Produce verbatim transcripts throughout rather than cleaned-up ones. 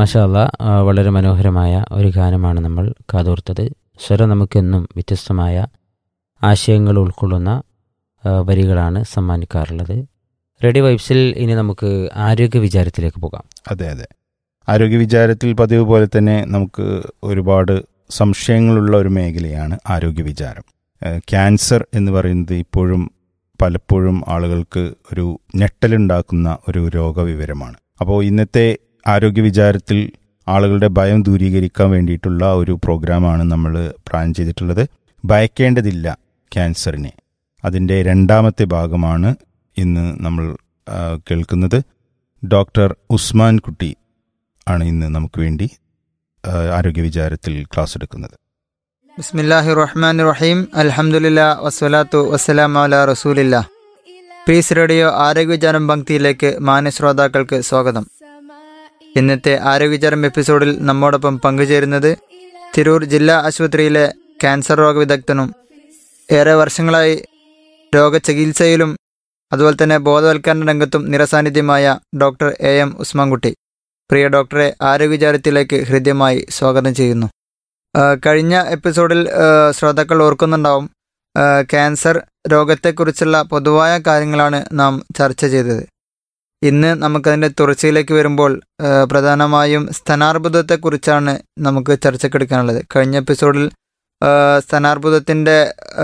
മാഷാ അല്ലാ, ആ, വളരെ മനോഹരമായ ഒരു ഗാനമാണ് നമ്മൾ കാതോർത്തത്. സ്വരം നമുക്കെന്നും വ്യത്യസ്തമായ ആശയങ്ങൾ ഉൾക്കൊള്ളുന്ന ആ, വരികളാണ് സമ്മാനിക്കാറുള്ളത്. റേഡിയോ വൈബ്സിൽ ഇനി നമുക്ക് ആരോഗ്യ വിചാരത്തിലേക്ക് പോകാം. അതെ അതെ ആരോഗ്യ വിചാരത്തിൽ പതിവ് പോലെ തന്നെ നമുക്ക് ഒരുപാട് സംശയങ്ങളുള്ള ഒരു മേഖലയാണ് ആരോഗ്യ വിചാരം. ഏഹ് ക്യാൻസർ എന്ന് പറയുന്നത് ഇപ്പോഴും പലപ്പോഴും ആളുകൾക്ക് ഒരു ഞെട്ടലുണ്ടാക്കുന്ന ഒരു രോഗവിവരമാണ്. അപ്പോൾ ഇന്നത്തെ ആരോഗ്യ വിചാരത്തിൽ ആളുകളുടെ ഭയം ദൂരീകരിക്കാൻ വേണ്ടിയിട്ടുള്ള ഒരു പ്രോഗ്രാമാണ് നമ്മൾ പ്ലാൻ ചെയ്തിട്ടുള്ളത്. ഭയക്കേണ്ടതില്ല ക്യാൻസറിനെ. അതിൻ്റെ രണ്ടാമത്തെ ഭാഗമാണ് ഇന്ന് നമ്മൾ ആ, കേൾക്കുന്നത്. ഡോക്ടർ ഉസ്മാൻ കുട്ടി ആണ് ഇന്ന് നമുക്ക് വേണ്ടി ആ, ആരോഗ്യ വിചാരത്തിൽ ക്ലാസ് എടുക്കുന്നത്. ബിസ്മില്ലാഹി റഹ്മാൻ റഹീം. അൽഹംദുലില്ലാ വസ്സലാത്തു വസ്സലാമു അലാ റസൂലില്ലാ. പീസ് റേഡിയോ ആരോഗ്യവിചാരം പങ്ക്തിയിലേക്ക് മാന്യ ശ്രോതാക്കൾക്ക് സ്വാഗതം. ഇന്നത്തെ ആരോഗ്യവിചാരം എപ്പിസോഡിൽ നമ്മോടൊപ്പം പങ്കുചേരുന്നത് തിരൂർ ജില്ലാ ആശുപത്രിയിലെ ക്യാൻസർ രോഗ വിദഗ്ധനും ഏറെ വർഷങ്ങളായി രോഗചികിത്സയിലും അതുപോലെ തന്നെ ബോധവൽക്കരണ രംഗത്തും നിറസാന്നിധ്യമായ ഡോക്ടർ എ എം ഉസ്മാൻകുട്ടി. പ്രിയ ഡോക്ടറെ ആരോഗ്യവിചാരത്തിലേക്ക് ഹൃദ്യമായി സ്വാഗതം ചെയ്യുന്നു. ആ, കഴിഞ്ഞ എപ്പിസോഡിൽ ആ, ശ്രോതാക്കൾ ഓർക്കുന്നുണ്ടാവും, ആ, ക്യാൻസർ രോഗത്തെക്കുറിച്ചുള്ള പൊതുവായ കാര്യങ്ങളാണ് നാം ചർച്ച ചെയ്തത്. ഇന്ന് നമുക്കതിൻ്റെ തുടർച്ചയിലേക്ക് വരുമ്പോൾ ആ, പ്രധാനമായും സ്തനാർബുദത്തെക്കുറിച്ചാണ് നമുക്ക് ചർച്ചക്കെടുക്കാനുള്ളത്. കഴിഞ്ഞ എപ്പിസോഡിൽ ആ, സ്തനാർബുദത്തിൻ്റെ ആ,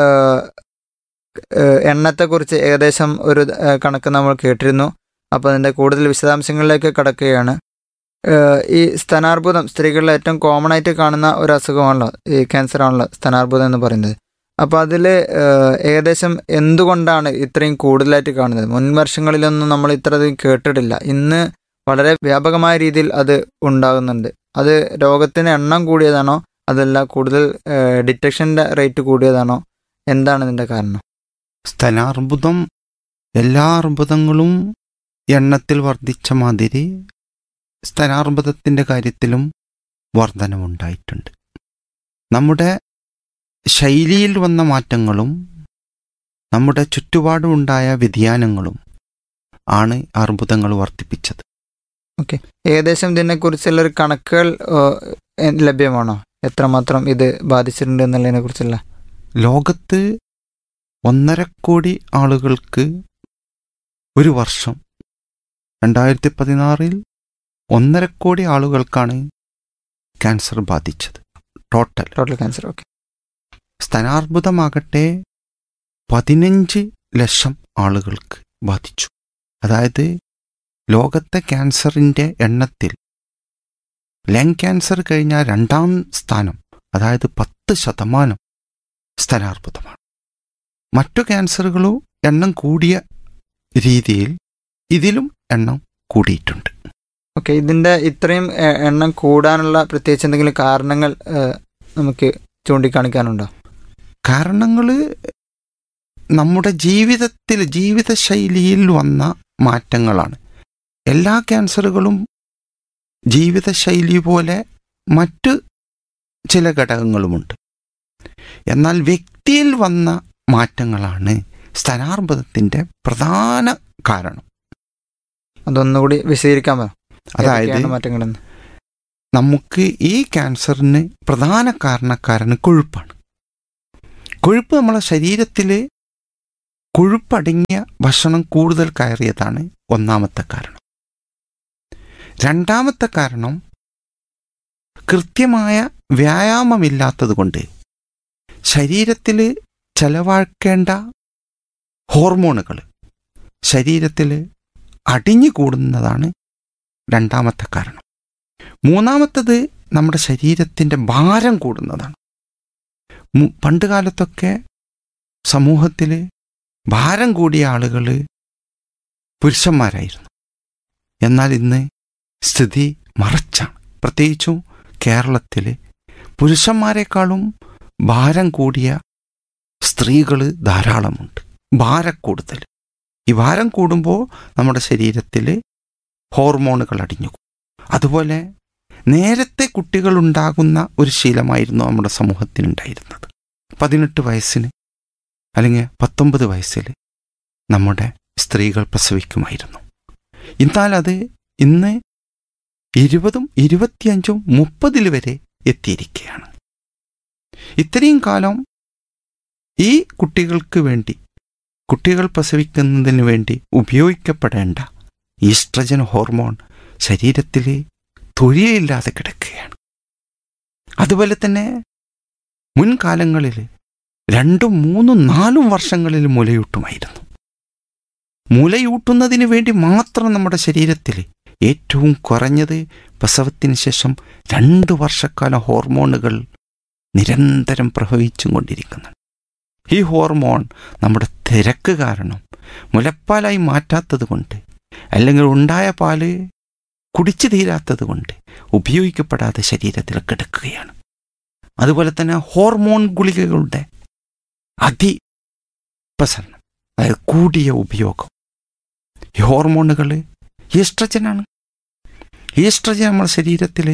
ആ, എണ്ണത്തെക്കുറിച്ച് ഏകദേശം ഒരു ആ, കണക്ക് നമ്മൾ കേട്ടിരുന്നു. അപ്പോൾ അതിൻ്റെ കൂടുതൽ വിശദാംശങ്ങളിലേക്ക് കടക്കുകയാണ്. ഏഹ് ഈ സ്തനാർബുദം സ്ത്രീകളിൽ ഏറ്റവും കോമൺ ആയിട്ട് കാണുന്ന ഒരു അസുഖമാണല്ലോ, ഈ ക്യാൻസർ ആണല്ലോ സ്തനാർബുദം എന്ന് പറയുന്നത്. അപ്പോൾ അതിൽ ഏകദേശം എന്തുകൊണ്ടാണ് ഇത്രയും കൂടുതലായിട്ട് കാണുന്നത്? മുൻ വർഷങ്ങളിലൊന്നും നമ്മൾ ഇത്രയധികം കേട്ടിട്ടില്ല. ഇന്ന് വളരെ വ്യാപകമായ രീതിയിൽ അത് ഉണ്ടാകുന്നുണ്ട്. അത് രോഗത്തിന് എണ്ണം കൂടിയതാണോ, അതല്ല കൂടുതൽ ഡിറ്റക്ഷൻ്റെ റേറ്റ് കൂടിയതാണോ? എന്താണ് ഇതിൻ്റെ കാരണം? സ്തനാർബുദം എല്ലാ അർബുദങ്ങളും എണ്ണത്തിൽ വർദ്ധിച്ച മാതിരി സ്തനാർബുദത്തിൻ്റെ കാര്യത്തിലും വർധനവുണ്ടായിട്ടുണ്ട്. നമ്മുടെ ശൈലിയിൽ വന്ന മാറ്റങ്ങളും നമ്മുടെ ചുറ്റുപാടുമുണ്ടായ വ്യതിയാനങ്ങളും ആണ് അർബുദങ്ങൾ വർദ്ധിപ്പിച്ചത്. ഓക്കെ, ഏകദേശം ഇതിനെക്കുറിച്ചുള്ളൊരു കണക്കുകൾ ഏഹ്, ലഭ്യമാണോ? എത്രമാത്രം ഇത് ബാധിച്ചിട്ടുണ്ട് എന്നുള്ളതിനെ കുറിച്ചുള്ള? ലോകത്ത് ഒന്നര കോടി ആളുകൾക്ക് ഒരു വർഷം രണ്ടായിരത്തി പതിനാറിൽ ഒന്നര കോടി ആളുകൾക്കാണ് ക്യാൻസർ ബാധിച്ചത്. Total total cancer. ഓക്കെ. സ്തനാർബുദമാകട്ടെ പതിനഞ്ച് ലക്ഷം ആളുകൾക്ക് ബാധിച്ചു. അതായത് ലോകത്തെ ക്യാൻസറിൻ്റെ എണ്ണത്തിൽ ലങ് ക്യാൻസർ കഴിഞ്ഞാൽ രണ്ടാം സ്ഥാനം, അതായത് പത്ത് ശതമാനം സ്തനാർബുദമാണ്. മറ്റു ക്യാൻസറുകളും എണ്ണം കൂടിയ രീതിയിൽ ഇതിലും എണ്ണം കൂടിയിട്ടുണ്ട്. ഓക്കെ, ഇതിൻ്റെ ഇത്രയും എ- എണ്ണം കൂടാനുള്ള പ്രത്യേകിച്ച് എന്തെങ്കിലും കാരണങ്ങൾ ഏഹ്, നമുക്ക് ചൂണ്ടിക്കാണിക്കാനുണ്ടോ? കാരണങ്ങൾ നമ്മുടെ ജീവിതത്തിൽ ജീവിതശൈലിയിൽ വന്ന മാറ്റങ്ങളാണ്. എല്ലാ ക്യാൻസറുകളും ജീവിതശൈലി പോലെ മറ്റു ചില ഘടകങ്ങളുമുണ്ട്. എന്നാൽ വ്യക്തിയിൽ വന്ന മാറ്റങ്ങളാണ് സ്തനാർബുദത്തിൻ്റെ പ്രധാന കാരണം. അതൊന്നുകൂടി വിശദീകരിക്കാമോ? അതായത് ഏതൊക്കെയാണ് മാറ്റങ്ങളെന്ന്? നമുക്ക് ഈ ക്യാൻസറിന് പ്രധാന കാരണക്കാരന് കൊഴുപ്പാണ്. കൊഴുപ്പ് നമ്മളെ ശരീരത്തിൽ കൊഴുപ്പടങ്ങിയ ഭക്ഷണം കൂടുതൽ കയറിയതാണ് ഒന്നാമത്തെ കാരണം. രണ്ടാമത്തെ കാരണം കൃത്യമായ വ്യായാമമില്ലാത്തത് കൊണ്ട് ശരീരത്തിൽ ചെലവാക്കേണ്ട ഹോർമോണുകൾ ശരീരത്തിൽ അടിഞ്ഞു കൂടുന്നതാണ് രണ്ടാമത്തെ കാരണം. മൂന്നാമത്തത് നമ്മുടെ ശരീരത്തിൻ്റെ ഭാരം കൂടുന്നതാണ്. മു- പണ്ട് കാലത്തൊക്കെ സമൂഹത്തിൽ ഭാരം കൂടിയ ആളുകൾ പുരുഷന്മാരായിരുന്നു. എന്നാൽ ഇന്ന് സ്ഥിതി മറിച്ചാണ്. പ്രത്യേകിച്ചും കേരളത്തിൽ പുരുഷന്മാരെക്കാളും ഭാരം കൂടിയ സ്ത്രീകൾ ധാരാളമുണ്ട്. ഭാരക്കൂടുതൽ. ഈ ഭാരം കൂടുമ്പോൾ നമ്മുടെ ശരീരത്തിൽ ഹോർമോണുകൾ അടിഞ്ഞു. അതുപോലെ നേരത്തെ കുട്ടികളുണ്ടാകുന്ന ഒരു ശീലമായിരുന്നു നമ്മുടെ സമൂഹത്തിനുണ്ടായിരുന്നത്. പതിനെട്ട് വയസ്സിന് അല്ലെങ്കിൽ പത്തൊമ്പത് വയസ്സിൽ നമ്മുടെ സ്ത്രീകൾ പ്രസവിക്കുമായിരുന്നു. എന്നാൽ അത് ഇന്ന് ഇരുപതും ഇരുപത്തിയഞ്ചും മുപ്പതിൽ വരെ എത്തിയിരിക്കുകയാണ്. ഇത്രയും കാലം ഈ കുട്ടികൾക്ക് വേണ്ടി, കുട്ടികൾ പ്രസവിക്കുന്നതിന് വേണ്ടി ഉപയോഗിക്കപ്പെടേണ്ട ഈസ്ട്രജൻ ഹോർമോൺ ശരീരത്തിൽ തൊഴിലില്ലാതെ കിടക്കുകയാണ്. അതുപോലെ തന്നെ മുൻകാലങ്ങളിൽ രണ്ടും മൂന്നും നാലും വർഷങ്ങളിൽ മുലയൂട്ടുമായിരുന്നു. മുലയൂട്ടുന്നതിന് വേണ്ടി മാത്രം നമ്മുടെ ശരീരത്തിൽ ഏറ്റവും കുറഞ്ഞത് പ്രസവത്തിന് ശേഷം രണ്ട് വർഷക്കാലം ഹോർമോണുകൾ നിരന്തരം പ്രവഹിച്ചും കൊണ്ടിരിക്കുന്നുണ്ട്. ഈ ഹോർമോൺ നമ്മുടെ തിരക്ക് കാരണം മുലപ്പാലായി മാറ്റാത്തത് കൊണ്ട്, അല്ലെങ്കിൽ ഉണ്ടായ പാല് കുടിച്ചു തീരാത്തത് കൊണ്ട് ഉപയോഗിക്കപ്പെടാതെ ശരീരത്തിൽ കിടക്കുകയാണ്. അതുപോലെ തന്നെ ഹോർമോൺ ഗുളികകളുടെ അതിപ്രസരണം, അതായത് കൂടിയ ഉപയോഗം. ഈ ഹോർമോണുകൾ ഈസ്ട്രജനാണ്. ഈസ്ട്രജൻ നമ്മുടെ ശരീരത്തിൽ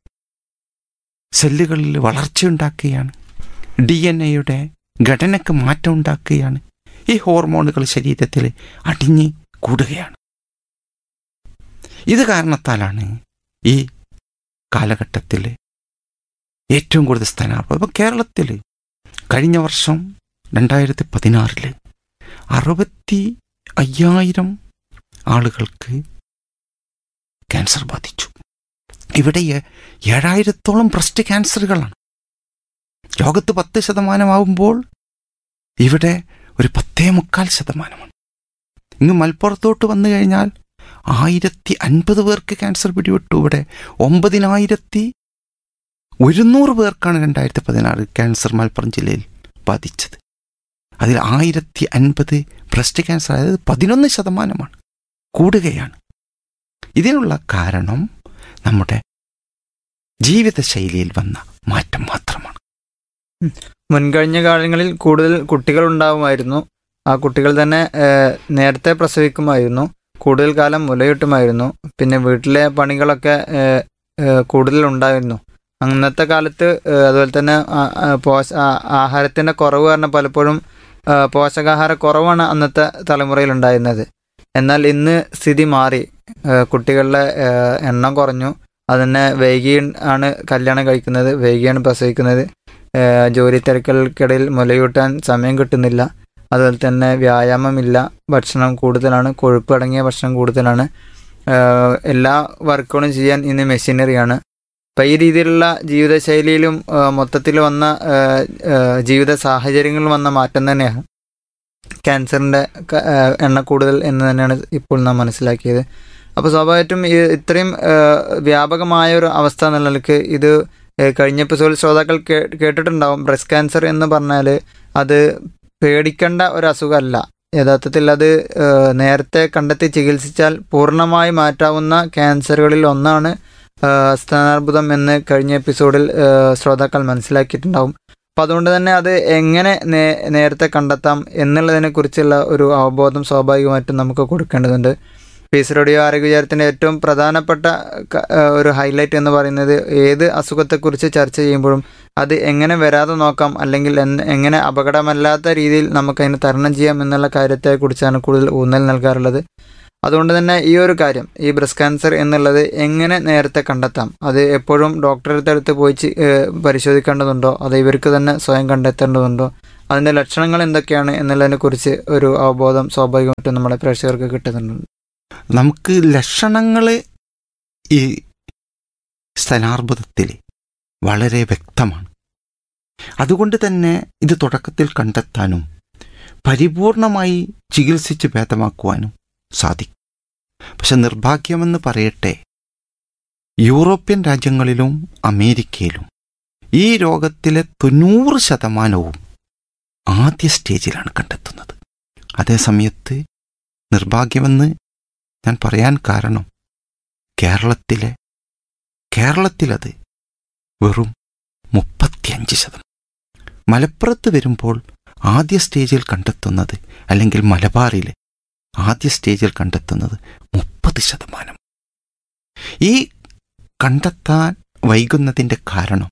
സെല്ലുകളിൽ വളർച്ചയുണ്ടാക്കുകയാണ്, ഡി എൻ എയുടെ ഘടനയ്ക്ക് മാറ്റം ഉണ്ടാക്കുകയാണ്. ഈ ഹോർമോണുകൾ ശരീരത്തിൽ അടിഞ്ഞ് കൂടുകയാണ്. ഇത് കാരണത്താലാണ് ഈ കാലഘട്ടത്തിൽ ഏറ്റവും കൂടുതൽ സ്ഥാനാർഹം. അപ്പോൾ കേരളത്തിൽ കഴിഞ്ഞ വർഷം രണ്ടായിരത്തി പതിനാറിൽ അറുപത്തി അയ്യായിരം ആളുകൾക്ക് ക്യാൻസർ ബാധിച്ചു. ഇവിടെ ഏഴായിരത്തോളം ബ്രസ്റ്റ് ക്യാൻസറുകളാണ്. ലോകത്ത് പത്ത് ശതമാനമാവുമ്പോൾ ഇവിടെ ഒരു പത്തേ മുക്കാൽ ശതമാനമാണ്. ഇങ്ങ് മലപ്പുറത്തോട്ട് വന്നു കഴിഞ്ഞാൽ ആയിരത്തി അൻപത് പേർക്ക് ക്യാൻസർ പിടിപെട്ടു. ഇവിടെ ഒമ്പതിനായിരത്തി ഒരുന്നൂറ് പേർക്കാണ് രണ്ടായിരത്തി പതിനാറ് ക്യാൻസർ മലപ്പുറം ജില്ലയിൽ ബാധിച്ചത്. അതിൽ ആയിരത്തി അൻപത് ബ്രസ്റ്റ് ക്യാൻസർ, അതായത് പതിനൊന്ന് ശതമാനമാണ്, കൂടുകയാണ്. ഇതിനുള്ള കാരണം നമ്മുടെ ജീവിതശൈലിയിൽ വന്ന മാറ്റം മാത്രമാണ്. മുൻകഴിഞ്ഞ കാലങ്ങളിൽ കൂടുതൽ കുട്ടികൾ ഉണ്ടാവുമായിരുന്നു. ആ കുട്ടികൾ തന്നെ നേരത്തെ പ്രസവിക്കുമായിരുന്നു, കൂടുതൽ കാലം മുലയൂട്ടുമായിരുന്നു. പിന്നെ വീട്ടിലെ പണികളൊക്കെ കൂടുതൽ ഉണ്ടായിരുന്നു. അന്നത്തെ കാലത്ത് അതുപോലെ തന്നെ പോഷ ആഹാരത്തിൻ്റെ കുറവ് കാരണം പലപ്പോഴും പോഷകാഹാര കുറവാണ് അന്നത്തെ തലമുറയിൽ ഉണ്ടായിരുന്നത്. എന്നാൽ ഇന്ന് സ്ഥിതി മാറി. കുട്ടികളുടെ എണ്ണം കുറഞ്ഞു. അതുതന്നെ വൈകി ആണ് കല്യാണം കഴിക്കുന്നത്, വൈകിയാണ് പ്രസവിക്കുന്നത്. ജോലി തിരക്കുകൾക്കിടയിൽ മുലയൂട്ടാൻ സമയം കിട്ടുന്നില്ല. അതുപോലെ തന്നെ വ്യായാമമില്ല, ഭക്ഷണം കൂടുതലാണ്, കൊഴുപ്പ് അടങ്ങിയ ഭക്ഷണം കൂടുതലാണ്. എല്ലാ വർക്കുകളും ചെയ്യാൻ ഇന്ന് മെഷീനറിയാണ്. അപ്പം ഈ രീതിയിലുള്ള ജീവിതശൈലിയിലും മൊത്തത്തിൽ വന്ന ജീവിത സാഹചര്യങ്ങളിൽ വന്ന മാറ്റം തന്നെയാണ് ക്യാൻസറിൻ്റെ എണ്ണ കൂടുതൽ എന്ന് തന്നെയാണ് ഇപ്പോൾ നാം മനസ്സിലാക്കിയത്. അപ്പോൾ സ്വാഭാവികമായിട്ടും ഈ ഇത്രയും വ്യാപകമായ ഒരു അവസ്ഥ എന്നുള്ള നിലയ്ക്ക് ഇത് കഴിഞ്ഞ എപ്പിസോഡിൽ ശ്രോതാക്കൾ കേ കേട്ടിട്ടുണ്ടാവും. ബ്രസ്റ്റ് ക്യാൻസർ എന്ന് പറഞ്ഞാൽ അത് പേടിക്കേണ്ട ഒരു അസുഖമല്ല. യഥാർത്ഥത്തിൽ അത് നേരത്തെ കണ്ടെത്തി ചികിത്സിച്ചാൽ പൂർണ്ണമായി മാറ്റാവുന്ന ക്യാൻസറുകളിൽ ഒന്നാണ് സ്ഥാനാർബുദം എന്ന് കഴിഞ്ഞ എപ്പിസോഡിൽ ശ്രോതാക്കൾ മനസ്സിലാക്കിയിട്ടുണ്ടാവും. അപ്പം അതുകൊണ്ട് തന്നെ അത് എങ്ങനെ നേ നേരത്തെ കണ്ടെത്താം എന്നുള്ളതിനെക്കുറിച്ചുള്ള ഒരു അവബോധം സ്വാഭാവികമായിട്ടും നമുക്ക് കൊടുക്കേണ്ടതുണ്ട്. പീസ് റേഡിയോ ആരോഗ്യവിചാരത്തിൻ്റെ ഏറ്റവും പ്രധാനപ്പെട്ട ഒരു ഹൈലൈറ്റ് എന്ന് പറയുന്നത് ഏത് അസുഖത്തെക്കുറിച്ച് ചർച്ച ചെയ്യുമ്പോഴും അത് എങ്ങനെ വരാതെ നോക്കാം, അല്ലെങ്കിൽ എങ്ങനെ അപകടമല്ലാത്ത രീതിയിൽ നമുക്കതിനെ തരണം ചെയ്യാം എന്നുള്ള കാര്യത്തെക്കുറിച്ചാണ് കൂടുതൽ ഊന്നൽ നൽകാറുള്ളത്. അതുകൊണ്ട് തന്നെ ഈ ഒരു കാര്യം, ഈ ബ്രസ്റ്റ് ക്യാൻസർ എന്നുള്ളത് എങ്ങനെ നേരത്തെ കണ്ടെത്താം, അത് എപ്പോഴും ഡോക്ടറുടെ അടുത്ത് പോയി പരിശോധിക്കേണ്ടതുണ്ടോ, അത് ഇവർക്ക് തന്നെ സ്വയം കണ്ടെത്തേണ്ടതുണ്ടോ, അതിൻ്റെ ലക്ഷണങ്ങൾ എന്തൊക്കെയാണ് എന്നുള്ളതിനെക്കുറിച്ച് ഒരു അവബോധം സ്വാഭാവികമായിട്ടും നമ്മുടെ പ്രേക്ഷകർക്ക് കിട്ടുന്നുണ്ട്. നമുക്ക് ലക്ഷണങ്ങൾ ഈ സ്തനാർബുദത്തിൽ വളരെ വ്യക്തമാണ്. അതുകൊണ്ട് തന്നെ ഇത് തുടക്കത്തിൽ കണ്ടെത്താനും പരിപൂർണമായി ചികിത്സിച്ച് ഭേദമാക്കുവാനും സാധിക്കും. പക്ഷെ നിർഭാഗ്യമെന്ന് പറയട്ടെ, യൂറോപ്യൻ രാജ്യങ്ങളിലും അമേരിക്കയിലും ഈ രോഗത്തിലെ തൊണ്ണൂറ് ശതമാനവും ആദ്യ സ്റ്റേജിലാണ് കണ്ടെത്തുന്നത്. അതേസമയത്ത് നിർഭാഗ്യമെന്ന് ഞാൻ പറയാൻ കാരണം കേരളത്തിലെ കേരളത്തിലത് വെറും മുപ്പത്തിയഞ്ച് ശതമാനം. മലപ്പുറത്ത് വരുമ്പോൾ ആദ്യ സ്റ്റേജിൽ കണ്ടെത്തുന്നത്, അല്ലെങ്കിൽ മലബാറിലെ ആദ്യ സ്റ്റേജിൽ കണ്ടെത്തുന്നത് മുപ്പത് ശതമാനം. ഈ കണ്ടെത്താൻ വൈകുന്നതിൻ്റെ കാരണം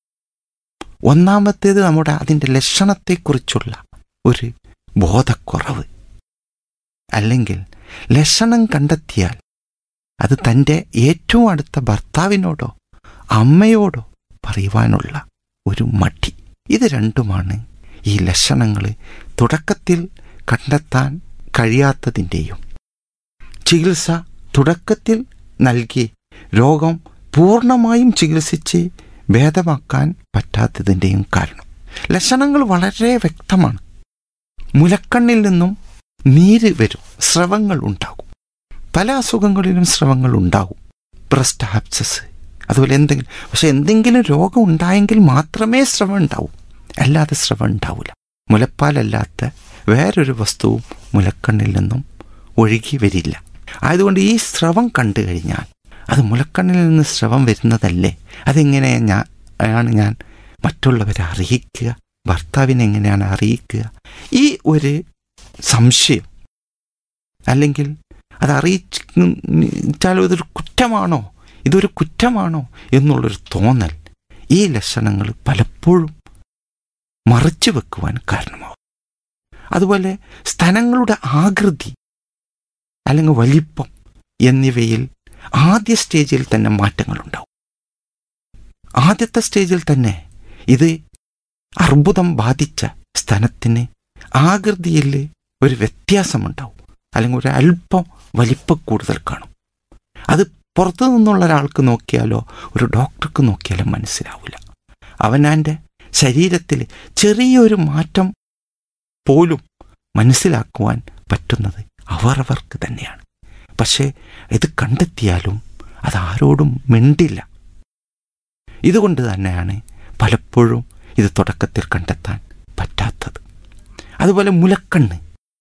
ഒന്നാമത്തേത് നമ്മുടെ അതിൻ്റെ ലക്ഷണത്തെക്കുറിച്ചുള്ള ഒരു ബോധക്കുറവ്. അല്ലെങ്കിൽ ലക്ഷണം കണ്ടെത്തിയാൽ അത് തൻ്റെ ഏറ്റവും അടുത്ത ഭർത്താവിനോടോ അമ്മയോടോ പറയുവാനുള്ള ഒരു മടി. ഇത് രണ്ടുമാണ് ഈ ലക്ഷണങ്ങൾ തുടക്കത്തിൽ കണ്ടെത്താൻ കഴിയാത്തതിൻ്റെയും ചികിത്സ തുടക്കത്തിൽ നൽകി രോഗം പൂർണ്ണമായും ചികിത്സിച്ച് ഭേദമാക്കാൻ പറ്റാത്തതിൻ്റെയും കാരണം. ലക്ഷണങ്ങൾ വളരെ വ്യക്തമാണ്. മുലക്കണ്ണിൽ നിന്നും നീര് വരും, സ്രവങ്ങൾ ഉണ്ടാകും. പല അസുഖങ്ങളിലും സ്രവങ്ങൾ ഉണ്ടാകും. ബ്രസ്റ്റ് ആബ്സസ് അതുപോലെ എന്തെങ്കിലും, പക്ഷെ എന്തെങ്കിലും രോഗം ഉണ്ടായെങ്കിൽ മാത്രമേ സ്രവം ഉണ്ടാവൂ, അല്ലാതെ സ്രവം ഉണ്ടാവില്ല. മുലപ്പാലല്ലാത്ത വേറൊരു വസ്തുവും മുലക്കണ്ണിൽ നിന്നും ഒഴുകി വരില്ല. ആയതുകൊണ്ട് ഈ സ്രവം കണ്ടു കഴിഞ്ഞാൽ അത് മുലക്കണ്ണിൽ നിന്ന് സ്രവം വരുന്നതല്ലേ, അതെങ്ങനെയാണ് ഞാൻ ആണ് ഞാൻ മറ്റുള്ളവരെ അറിയിക്കുക, ഭർത്താവിനെ എങ്ങനെയാണ് അറിയിക്കുക? ഈ ഒരു സംശയം, അല്ലെങ്കിൽ അത് അറിയിച്ചാലും ഇതൊരു കുറ്റമാണോ ഇതൊരു കുറ്റമാണോ എന്നുള്ളൊരു തോന്നൽ ഈ ലക്ഷണങ്ങൾ പലപ്പോഴും മറച്ചു വെക്കുവാൻ കാരണമാവും. അതുപോലെ സ്തനങ്ങളുടെ ആകൃതി അല്ലെങ്കിൽ വലിപ്പം എന്നിവയിൽ ആദ്യ സ്റ്റേജിൽ തന്നെ മാറ്റങ്ങളുണ്ടാവും. ആദ്യത്തെ സ്റ്റേജിൽ തന്നെ ഇത് അർബുദം ബാധിച്ച സ്തനത്തിന് ആകൃതിയിൽ ഒരു വ്യത്യാസമുണ്ടാവും, അല്ലെങ്കിൽ ഒരു അല്പം വലിപ്പം കൂടുതൽ കാണും. അത് പുറത്തു നിന്നുള്ള ഒരാൾക്ക് നോക്കിയാലോ ഒരു ഡോക്ടർക്ക് നോക്കിയാലോ മനസ്സിലാവില്ല. അവനാൻ്റെ ശരീരത്തിൽ ചെറിയൊരു മാറ്റം പോലും മനസ്സിലാക്കുവാൻ പറ്റുന്നത് അവരവർക്ക് തന്നെയാണ്. പക്ഷേ ഇത് കണ്ടെത്തിയാലും അതാരോടും മിണ്ടില്ല. ഇതുകൊണ്ട് തന്നെയാണ് പലപ്പോഴും ഇത് തുടക്കത്തിൽ കണ്ടെത്താൻ പറ്റാത്തത്. അതുപോലെ മുലക്കണ്ണ്,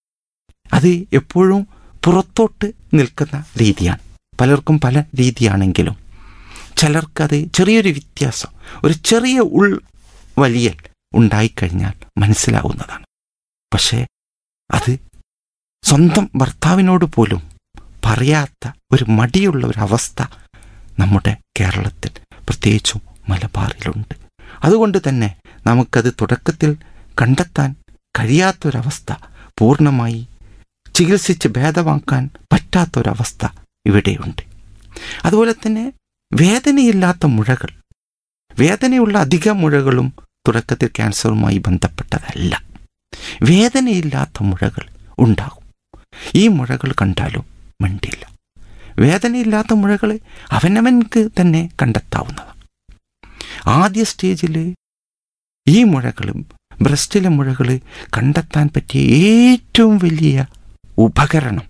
അത് എപ്പോഴും പുറത്തോട്ട് നിൽക്കുന്ന രീതിയാണ്. പലർക്കും പല രീതിയാണെങ്കിലും ചിലർക്കത് ചെറിയൊരു വ്യത്യാസം, ഒരു ചെറിയ ഉൾ വലിയൽ ഉണ്ടായിക്കഴിഞ്ഞാൽ മനസ്സിലാവുന്നതാണ്. പക്ഷേ അത് സ്വന്തം ഭർത്താവിനോട് പോലും പറയാത്ത ഒരു മടിയുള്ള ഒരു അവസ്ഥ നമ്മുടെ കേരളത്തിൽ, പ്രത്യേകിച്ചും മലബാറിലുണ്ട്. അതുകൊണ്ട് തന്നെ നമുക്കത് തുടക്കത്തിൽ കണ്ടെത്താൻ കഴിയാത്തൊരവസ്ഥ, പൂർണ്ണമായി ചികിത്സിച്ച് ഭേദമാക്കാൻ പറ്റാത്തൊരവസ്ഥ ഇവിടെയുണ്ട്. അതുപോലെ തന്നെ വേദനയില്ലാത്ത മുഴകൾ, വേദനയുള്ള അധിക മുഴകളും തുടക്കത്തിൽ ക്യാൻസറുമായി ബന്ധപ്പെട്ടതല്ല. വേദനയില്ലാത്ത മുഴകൾ ഉണ്ടാകും. ഈ മുഴകൾ കണ്ടാലും മിണ്ടില്ല. വേദനയില്ലാത്ത മുഴകൾ അവനവൻക്ക് തന്നെ കണ്ടെത്താവുന്നതാണ്. ആദ്യ സ്റ്റേജിൽ ഈ മുഴകൾ, ബ്രസ്റ്റിലെ മുഴകൾ കണ്ടെത്താൻ പറ്റിയ ഏറ്റവും വലിയ ഉപകരണം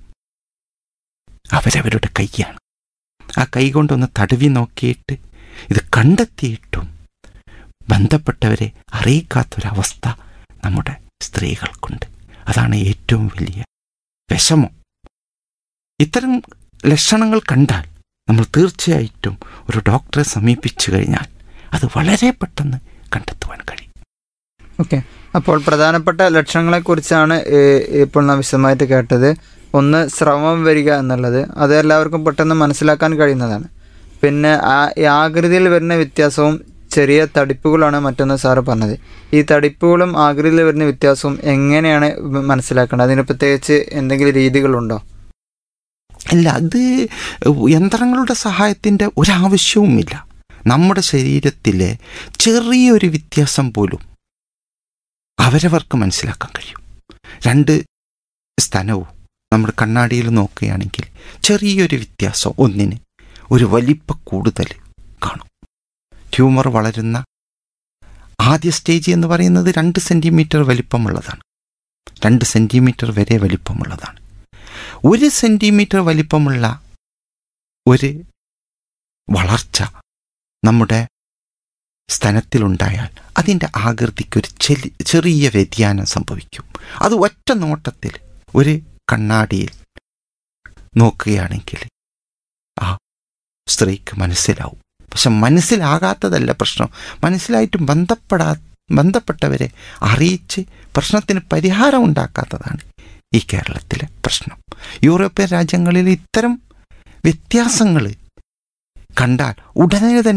അവരവരുടെ കൈയാണ്. ആ കൈ കൊണ്ടൊന്ന് തടവി നോക്കിയിട്ട് ഇത് കണ്ടെത്തിയിട്ടും ബന്ധപ്പെട്ടവരെ അറിയിക്കാത്തൊരവസ്ഥ നമ്മുടെ സ്ത്രീകൾക്കുണ്ട്. അതാണ് ഏറ്റവും വലിയ വിഷമം. ഇത്തരം ലക്ഷണങ്ങൾ കണ്ടാൽ നമ്മൾ തീർച്ചയായിട്ടും ഒരു ഡോക്ടറെ സമീപിച്ചു കഴിഞ്ഞാൽ അത് വളരെ പെട്ടെന്ന് കണ്ടെത്തുവാൻ കഴിയും. ഓക്കെ, അപ്പോൾ പ്രധാനപ്പെട്ട ലക്ഷണങ്ങളെക്കുറിച്ചാണ് ഇപ്പോൾ നാം വിശദമായിട്ട് കേട്ടത്. ഒന്ന്, സ്രവം വരിക എന്നുള്ളത്, അത് എല്ലാവർക്കും പെട്ടെന്ന് മനസ്സിലാക്കാൻ കഴിയുന്നതാണ്. പിന്നെ ആ ആകൃതിയിൽ വരുന്ന വ്യത്യാസവും ചെറിയ തടിപ്പുകളാണ് മറ്റൊന്ന് സാറ് പറഞ്ഞത്. ഈ തടിപ്പുകളും ആകൃതിയിൽ വരുന്ന വ്യത്യാസവും എങ്ങനെയാണ് മനസ്സിലാക്കേണ്ടത്? അതിന് പ്രത്യേകിച്ച് എന്തെങ്കിലും രീതികളുണ്ടോ? ഇല്ല, അത് യന്ത്രങ്ങളുടെ സഹായത്തിൻ്റെ ഒരാവശ്യവുമില്ല. നമ്മുടെ ശരീരത്തിലെ ചെറിയൊരു വ്യത്യാസം പോലും അവരവർക്ക് മനസ്സിലാക്കാൻ കഴിയും. രണ്ട് സ്തനവും നമ്മൾ കണ്ണാടിയിൽ നോക്കുകയാണെങ്കിൽ ചെറിയൊരു വ്യത്യാസം, ഒന്നിന് ഒരു വലിപ്പ കൂടുതൽ കാണും. ട്യൂമർ വളരുന്ന ആദ്യ സ്റ്റേജ് എന്ന് പറയുന്നത് രണ്ട് സെൻറ്റിമീറ്റർ വലിപ്പമുള്ളതാണ്. രണ്ട് സെൻറ്റിമീറ്റർ വരെ വലിപ്പമുള്ളതാണ്. ഒരു സെൻറ്റിമീറ്റർ വലിപ്പമുള്ള ഒരു വളർച്ച നമ്മുടെ സ്തനത്തിലുണ്ടായാൽ അതിൻ്റെ ആകൃതിക്കൊരു ചെലി ചെറിയ വ്യതിയാനം സംഭവിക്കും. അത് ഒറ്റ നോട്ടത്തിൽ ഒരു കണ്ണാടിയിൽ നോക്കുകയാണെങ്കിൽ ആ സ്ത്രീക്ക് മനസ്സിലാവും. പക്ഷെ മനസ്സിലാകാത്തതല്ല പ്രശ്നം, മനസ്സിലായിട്ടും ബന്ധപ്പെടാ ബന്ധപ്പെട്ടവരെ അറിയിച്ച് പ്രശ്നത്തിന് പരിഹാരം ഉണ്ടാക്കാത്തതാണ് ഈ കേരളത്തിലെ പ്രശ്നം. യൂറോപ്യൻ രാജ്യങ്ങളിൽ ഇത്തരം വ്യത്യാസങ്ങൾ കണ്ടാൽ ഉടനെ തന്നെ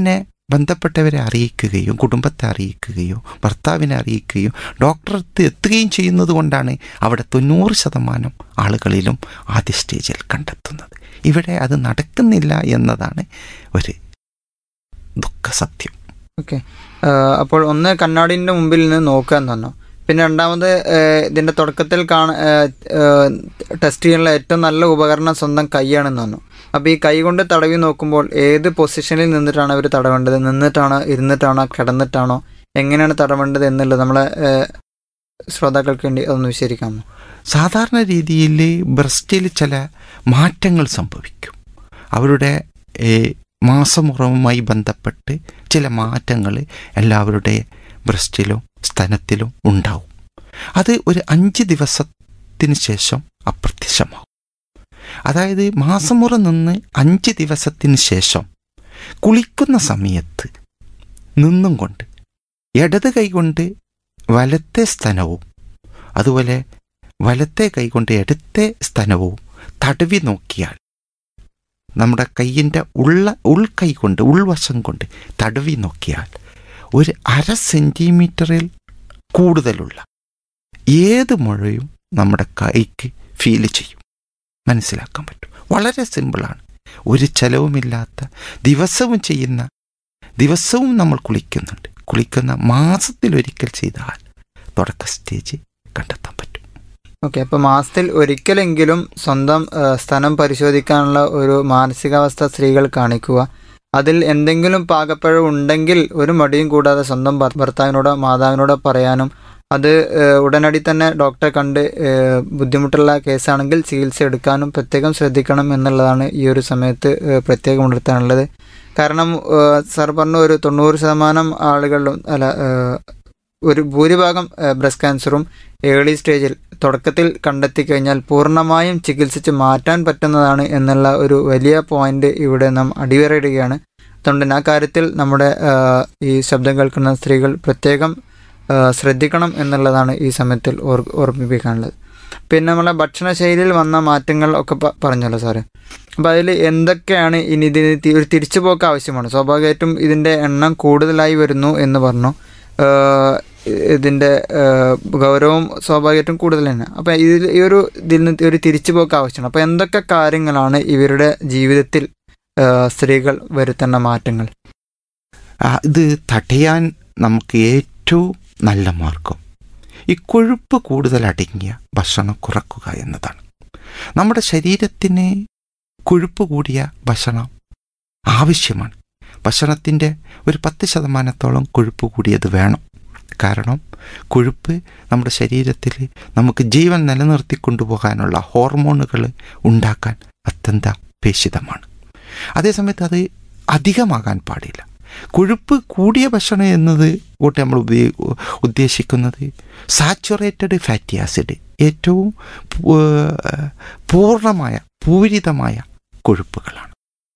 ബന്ധപ്പെട്ടവരെ അറിയിക്കുകയോ കുടുംബത്തെ അറിയിക്കുകയോ ഭർത്താവിനെ അറിയിക്കുകയോ ഡോക്ടറെടുത്ത് എത്തുകയും ചെയ്യുന്നത് കൊണ്ടാണ് അവിടെ തൊണ്ണൂറ് ശതമാനം ആളുകളിലും ആദ്യ സ്റ്റേജിൽ കണ്ടെത്തുന്നത്. ഇവിടെ അത് നടക്കുന്നില്ല എന്നതാണ് ഒരു ദുഃഖസത്യം. ഓക്കെ, അപ്പോൾ ഒന്ന് കണ്ണാടിൻ്റെ മുമ്പിൽ നിന്ന് നോക്കുക എന്ന് പറഞ്ഞു. പിന്നെ രണ്ടാമത് ഇതിൻ്റെ തുടക്കത്തിൽ കാണ ടെസ്റ്റ് ചെയ്യാനുള്ള ഏറ്റവും നല്ല ഉപകരണം സ്വന്തം കൈയാണെന്ന് പറഞ്ഞു. അപ്പോൾ ഈ കൈ കൊണ്ട് തടവി നോക്കുമ്പോൾ ഏത് പൊസിഷനിൽ നിന്നിട്ടാണ് അവർ തടവേണ്ടത്? നിന്നിട്ടാണോ, ഇരുന്നിട്ടാണോ, കിടന്നിട്ടാണോ, എങ്ങനെയാണ് തടവേണ്ടത് എന്നുള്ളത് നമ്മളെ ശ്രോതാക്കൾക്ക് വേണ്ടി അതൊന്ന് വിശദീകരിക്കാമോ? സാധാരണ രീതിയിൽ ബ്രസ്റ്റിൽ ചില മാറ്റങ്ങൾ സംഭവിക്കും. അവരുടെ മാസമുറവുമായി ബന്ധപ്പെട്ട് ചില മാറ്റങ്ങൾ എല്ലാവരുടെ ബ്രസ്റ്റിലും സ്തനത്തിലും ഉണ്ടാവും. അത് ഒരു അഞ്ച് ദിവസത്തിന് ശേഷം അപ്രത്യക്ഷമാവും. അതായത് മാസമുറ നിന്ന് അഞ്ച് ദിവസത്തിന് ശേഷം കുളിക്കുന്ന സമയത്ത് നിന്നും കൊണ്ട് ഇടത് കൈകൊണ്ട് വലത്തെ സ്തനവും അതുപോലെ വലത്തെ കൈകൊണ്ട് ഇടത്തെ സ്തനവും തടവി നോക്കിയാൽ, നമ്മുടെ കൈയിൻ്റെ ഉള്ള ഉൾക്കൈ കൊണ്ട് ഉൾവശം കൊണ്ട് തടവി നോക്കിയാൽ ഒരു അര സെൻറ്റിമീറ്ററിൽ കൂടുതലുള്ള ഏത് മുഴയും നമ്മുടെ കൈക്ക് ഫീൽ ചെയ്യും, മനസ്സിലാക്കാൻ പറ്റും. വളരെ സിമ്പിളാണ്. ഒരു ചെലവുമില്ലാത്ത, ദിവസവും ചെയ്യുന്ന, ദിവസവും നമ്മൾ കുളിക്കുന്നുണ്ട്, കുളിക്കുന്ന മാസത്തിലൊരിക്കൽ ചെയ്താൽ തുടക്ക സ്റ്റേജ് കണ്ടെത്താൻ പറ്റും. ഓക്കെ, അപ്പോൾ മാസത്തിൽ ഒരിക്കലെങ്കിലും സ്വന്തം സ്ഥലം പരിശോധിക്കാനുള്ള ഒരു മാനസികാവസ്ഥ സ്ത്രീകൾ കാണിക്കുക. അതിൽ എന്തെങ്കിലും പാകപ്പിഴ ഉണ്ടെങ്കിൽ ഒരു മടിയും കൂടാതെ സ്വന്തം ഭർത്താവിനോടോ മാതാവിനോടോ പറയാനും, അത് ഉടനടി തന്നെ ഡോക്ടറെ കണ്ട് ബുദ്ധിമുട്ടുള്ള കേസാണെങ്കിൽ ചികിത്സ എടുക്കാനും പ്രത്യേകം ശ്രദ്ധിക്കണം എന്നുള്ളതാണ് ഈ ഒരു സമയത്ത് പ്രത്യേകം ഉണർത്താനുള്ളത്. കാരണം സാർ പറഞ്ഞു, ഒരു തൊണ്ണൂറ് ശതമാനം ആളുകളിലും അല്ല ഒരു ഭൂരിഭാഗം ബ്രസ്റ്റ് ക്യാൻസറും ഏർലി സ്റ്റേജിൽ തുടക്കത്തിൽ കണ്ടെത്തി കഴിഞ്ഞാൽ പൂർണ്ണമായും ചികിത്സിച്ച് മാറ്റാൻ പറ്റുന്നതാണ് എന്നുള്ള ഒരു വലിയ പോയിന്റ് ഇവിടെ നാം അടിവരയിടുകയാണ്. അതുകൊണ്ട് തന്നെ ആ കാര്യത്തിൽ നമ്മുടെ ഈ ശബ്ദം കേൾക്കുന്ന സ്ത്രീകൾ പ്രത്യേകം ശ്രദ്ധിക്കണം എന്നുള്ളതാണ് ഈ സമയത്തിൽ ഓർ ഓർമ്മിപ്പിക്കാനുള്ളത്. പിന്നെ നമ്മളെ ഭക്ഷണശൈലിയിൽ വന്ന മാറ്റങ്ങൾ ഒക്കെ പറഞ്ഞല്ലോ സാറ്. അപ്പോൾ അതിൽ എന്തൊക്കെയാണ് ഇനി ഇതിന് ഒരു തിരിച്ചുപോക്ക് ആവശ്യമാണ്? സ്വാഭാവികമായിട്ടും ഇതിൻ്റെ എണ്ണം കൂടുതലായി വരുന്നു എന്ന് പറഞ്ഞു. ഇതിൻ്റെ ഗൗരവം സ്വാഭാവികമായിട്ടും കൂടുതൽ തന്നെ. അപ്പോൾ ഇതിൽ ഈ ഒരു ഇതിൽ നിന്ന് ഒരു തിരിച്ചുപോക്ക് ആവശ്യമാണ്. അപ്പോൾ എന്തൊക്കെ കാര്യങ്ങളാണ് ഇവരുടെ ജീവിതത്തിൽ സ്ത്രീകൾ വരുത്തേണ്ട മാറ്റങ്ങൾ? ഇത് തടയാൻ നമുക്ക് ഏറ്റവും നല്ല മാർഗം ഈ കൊഴുപ്പ് കൂടുതൽ അടങ്ങിയ ഭക്ഷണം കുറക്കുക എന്നതാണ്. നമ്മുടെ ശരീരത്തിന് കൊഴുപ്പ് കൂടിയ ഭക്ഷണം ആവശ്യമാണ്. ഭക്ഷണത്തിൻ്റെ ഒരു പത്ത് ശതമാനത്തോളം കൊഴുപ്പ് കൂടിയത് വേണം. കാരണം കൊഴുപ്പ് നമ്മുടെ ശരീരത്തിൽ നമുക്ക് ജീവൻ നിലനിർത്തിക്കൊണ്ടുപോകാനുള്ള ഹോർമോണുകൾ ഉണ്ടാക്കാൻ അത്യന്താപേക്ഷിതമാണ്. അതേസമയത്ത് അത് അധികമാകാൻ പാടില്ല. കൊഴുപ്പ് കൂടിയ ഭക്ഷണം എന്നത് കൂട്ടി നമ്മൾ ഉദ്ദേശിക്കുന്നത് സാച്ചുറേറ്റഡ് ഫാറ്റി ആസിഡ്, ഏറ്റവും പൂർണ്ണമായ പൂരിതമായ കൊഴുപ്പുകളാണ്.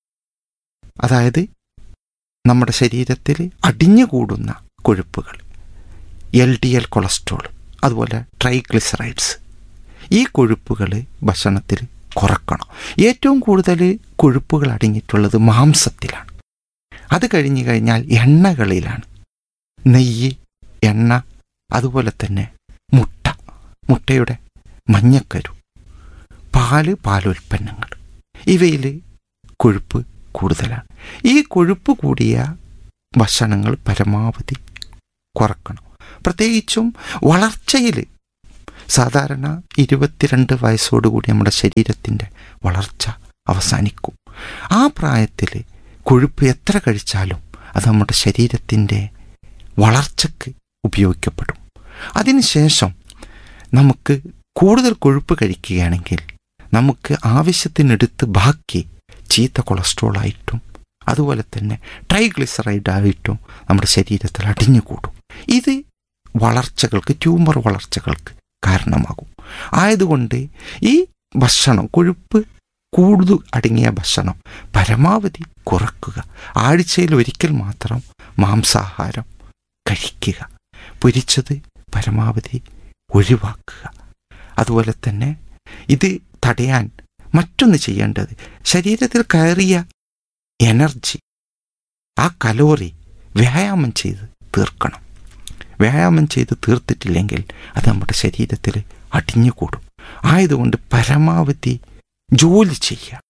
അതായത് നമ്മുടെ ശരീരത്തിൽ അടിഞ്ഞുകൂടുന്ന കൊഴുപ്പുകൾ, എൽ ഡി എൽ കൊളസ്ട്രോൾ, അതുപോലെ ട്രൈഗ്ലിസറൈഡ്സ്, ഈ കൊഴുപ്പുകൾ ഭക്ഷണത്തിൽ കുറക്കണം. ഏറ്റവും കൂടുതൽ കൊഴുപ്പുകൾ അടങ്ങിയിട്ടുള്ളത് മാംസത്തിലാണ്. അത് കഴിഞ്ഞു കഴിഞ്ഞാൽ എണ്ണകളിലാണ്. നെയ്യ്, എണ്ണ, അതുപോലെ തന്നെ മുട്ട, മുട്ടയുടെ മഞ്ഞക്കരു, പാല്, പാലുൽപ്പന്നങ്ങൾ, ഇവയിൽ കൊഴുപ്പ് കൂടുതലാണ്. ഈ കൊഴുപ്പ് കൂടിയ ഭക്ഷണങ്ങൾ പരമാവധി കുറക്കണം. പ്രത്യേകിച്ചും വളർച്ചയിൽ സാധാരണ ഇരുപത്തിരണ്ട് വയസ്സോടുകൂടി നമ്മുടെ ശരീരത്തിൻ്റെ വളർച്ച അവസാനിക്കും. ആ പ്രായത്തിൽ കൊഴുപ്പ് എത്ര കഴിച്ചാലും അത് നമ്മുടെ ശരീരത്തിൻ്റെ വളർച്ചയ്ക്ക് ഉപയോഗിക്കപ്പെടും. അതിനുശേഷം നമുക്ക് കൂടുതൽ കൊഴുപ്പ് കഴിക്കുകയാണെങ്കിൽ നമുക്ക് ആവശ്യത്തിനെടുത്ത് ബാക്കി ചീത്ത കൊളസ്ട്രോളായിട്ടും അതുപോലെ തന്നെ ട്രൈഗ്ലിസറൈഡായിട്ടും നമ്മുടെ ശരീരത്തിൽ അടിഞ്ഞുകൂടും. ഇത് വളർച്ചകൾക്ക്, ട്യൂമർ വളർച്ചകൾക്ക് കാരണമാകും. ആയതുകൊണ്ട് ഈ ഭക്ഷണം, കൊഴുപ്പ് കൂടുതൽ അടങ്ങിയ ഭക്ഷണം പരമാവധി കുറക്കുക. ആഴ്ചയിൽ ഒരിക്കൽ മാത്രം മാംസാഹാരം കഴിക്കുക. പൊരിച്ചത് പരമാവധി ഒഴിവാക്കുക. അതുപോലെ തന്നെ ഇത് തടയാൻ മറ്റൊന്ന് ചെയ്യേണ്ടത്, ശരീരത്തിൽ കയറിയ എനർജി, ആ കലോറി വ്യായാമം ചെയ്ത് തീർക്കണം. വ്യായാമം ചെയ്ത് തീർത്തിട്ടില്ലെങ്കിൽ അത് നമ്മുടെ ശരീരത്തിൽ അടിഞ്ഞുകൂടും. ആയതുകൊണ്ട് പരമാവധി ജോലി ചെയ്യുക.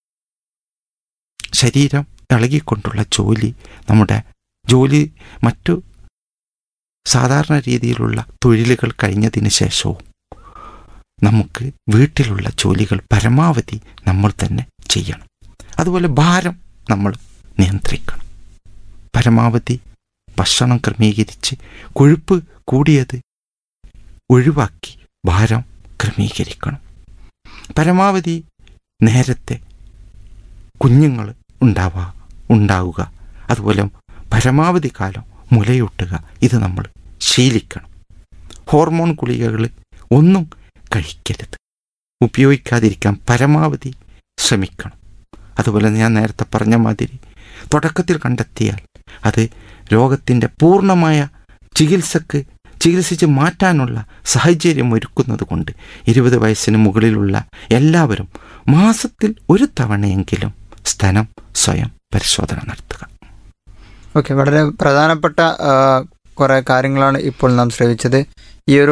ശരീരം ഇളകിക്കൊണ്ടുള്ള ജോലി, നമ്മുടെ ജോലി മറ്റു സാധാരണ രീതിയിലുള്ള തൊഴിലുകൾ കഴിഞ്ഞതിന് ശേഷവും നമുക്ക് വീട്ടിലുള്ള ജോലികൾ പരമാവധി നമ്മൾ തന്നെ ചെയ്യണം. അതുപോലെ ഭാരം നമ്മൾ നിയന്ത്രിക്കണം. പരമാവധി ഭക്ഷണം ക്രമീകരിച്ച് കൊഴുപ്പ് കൂടിയത് ഒഴിവാക്കി ഭാരം ക്രമീകരിക്കണം. പരമാവധി നേരത്തെ കുഞ്ഞുങ്ങൾ ഉണ്ടാവുക ഉണ്ടാവുക അതുപോലെ പരമാവധി കാലം മുലയൂട്ടുക, ഇത് നമ്മൾ ശീലിക്കണം. ഹോർമോൺ ഗുളികകൾ ഒന്നും കഴിക്കരുത്, ഉപയോഗിക്കാതിരിക്കാൻ പരമാവധി ശ്രമിക്കണം. അതുപോലെ ഞാൻ നേരത്തെ പറഞ്ഞ മാതിരി തുടക്കത്തിൽ കണ്ടെത്തിയാൽ അത് രോഗത്തിൻ്റെ പൂർണ്ണമായ ചികിത്സക്ക് ചികിത്സിച്ച് മാറ്റാനുള്ള സാഹചര്യം ഒരുക്കുന്നത് കൊണ്ട് ഇരുപത് വയസ്സിന് മുകളിലുള്ള എല്ലാവരും മാസത്തിൽ ഒരു തവണയെങ്കിലും സ്തനം സ്വയം പരിശോധന നടത്തുക. ഓക്കെ, വളരെ പ്രധാനപ്പെട്ട കുറേ കാര്യങ്ങളാണ് ഇപ്പോൾ നാം ശ്രവിച്ചത്. ഈ ഒരു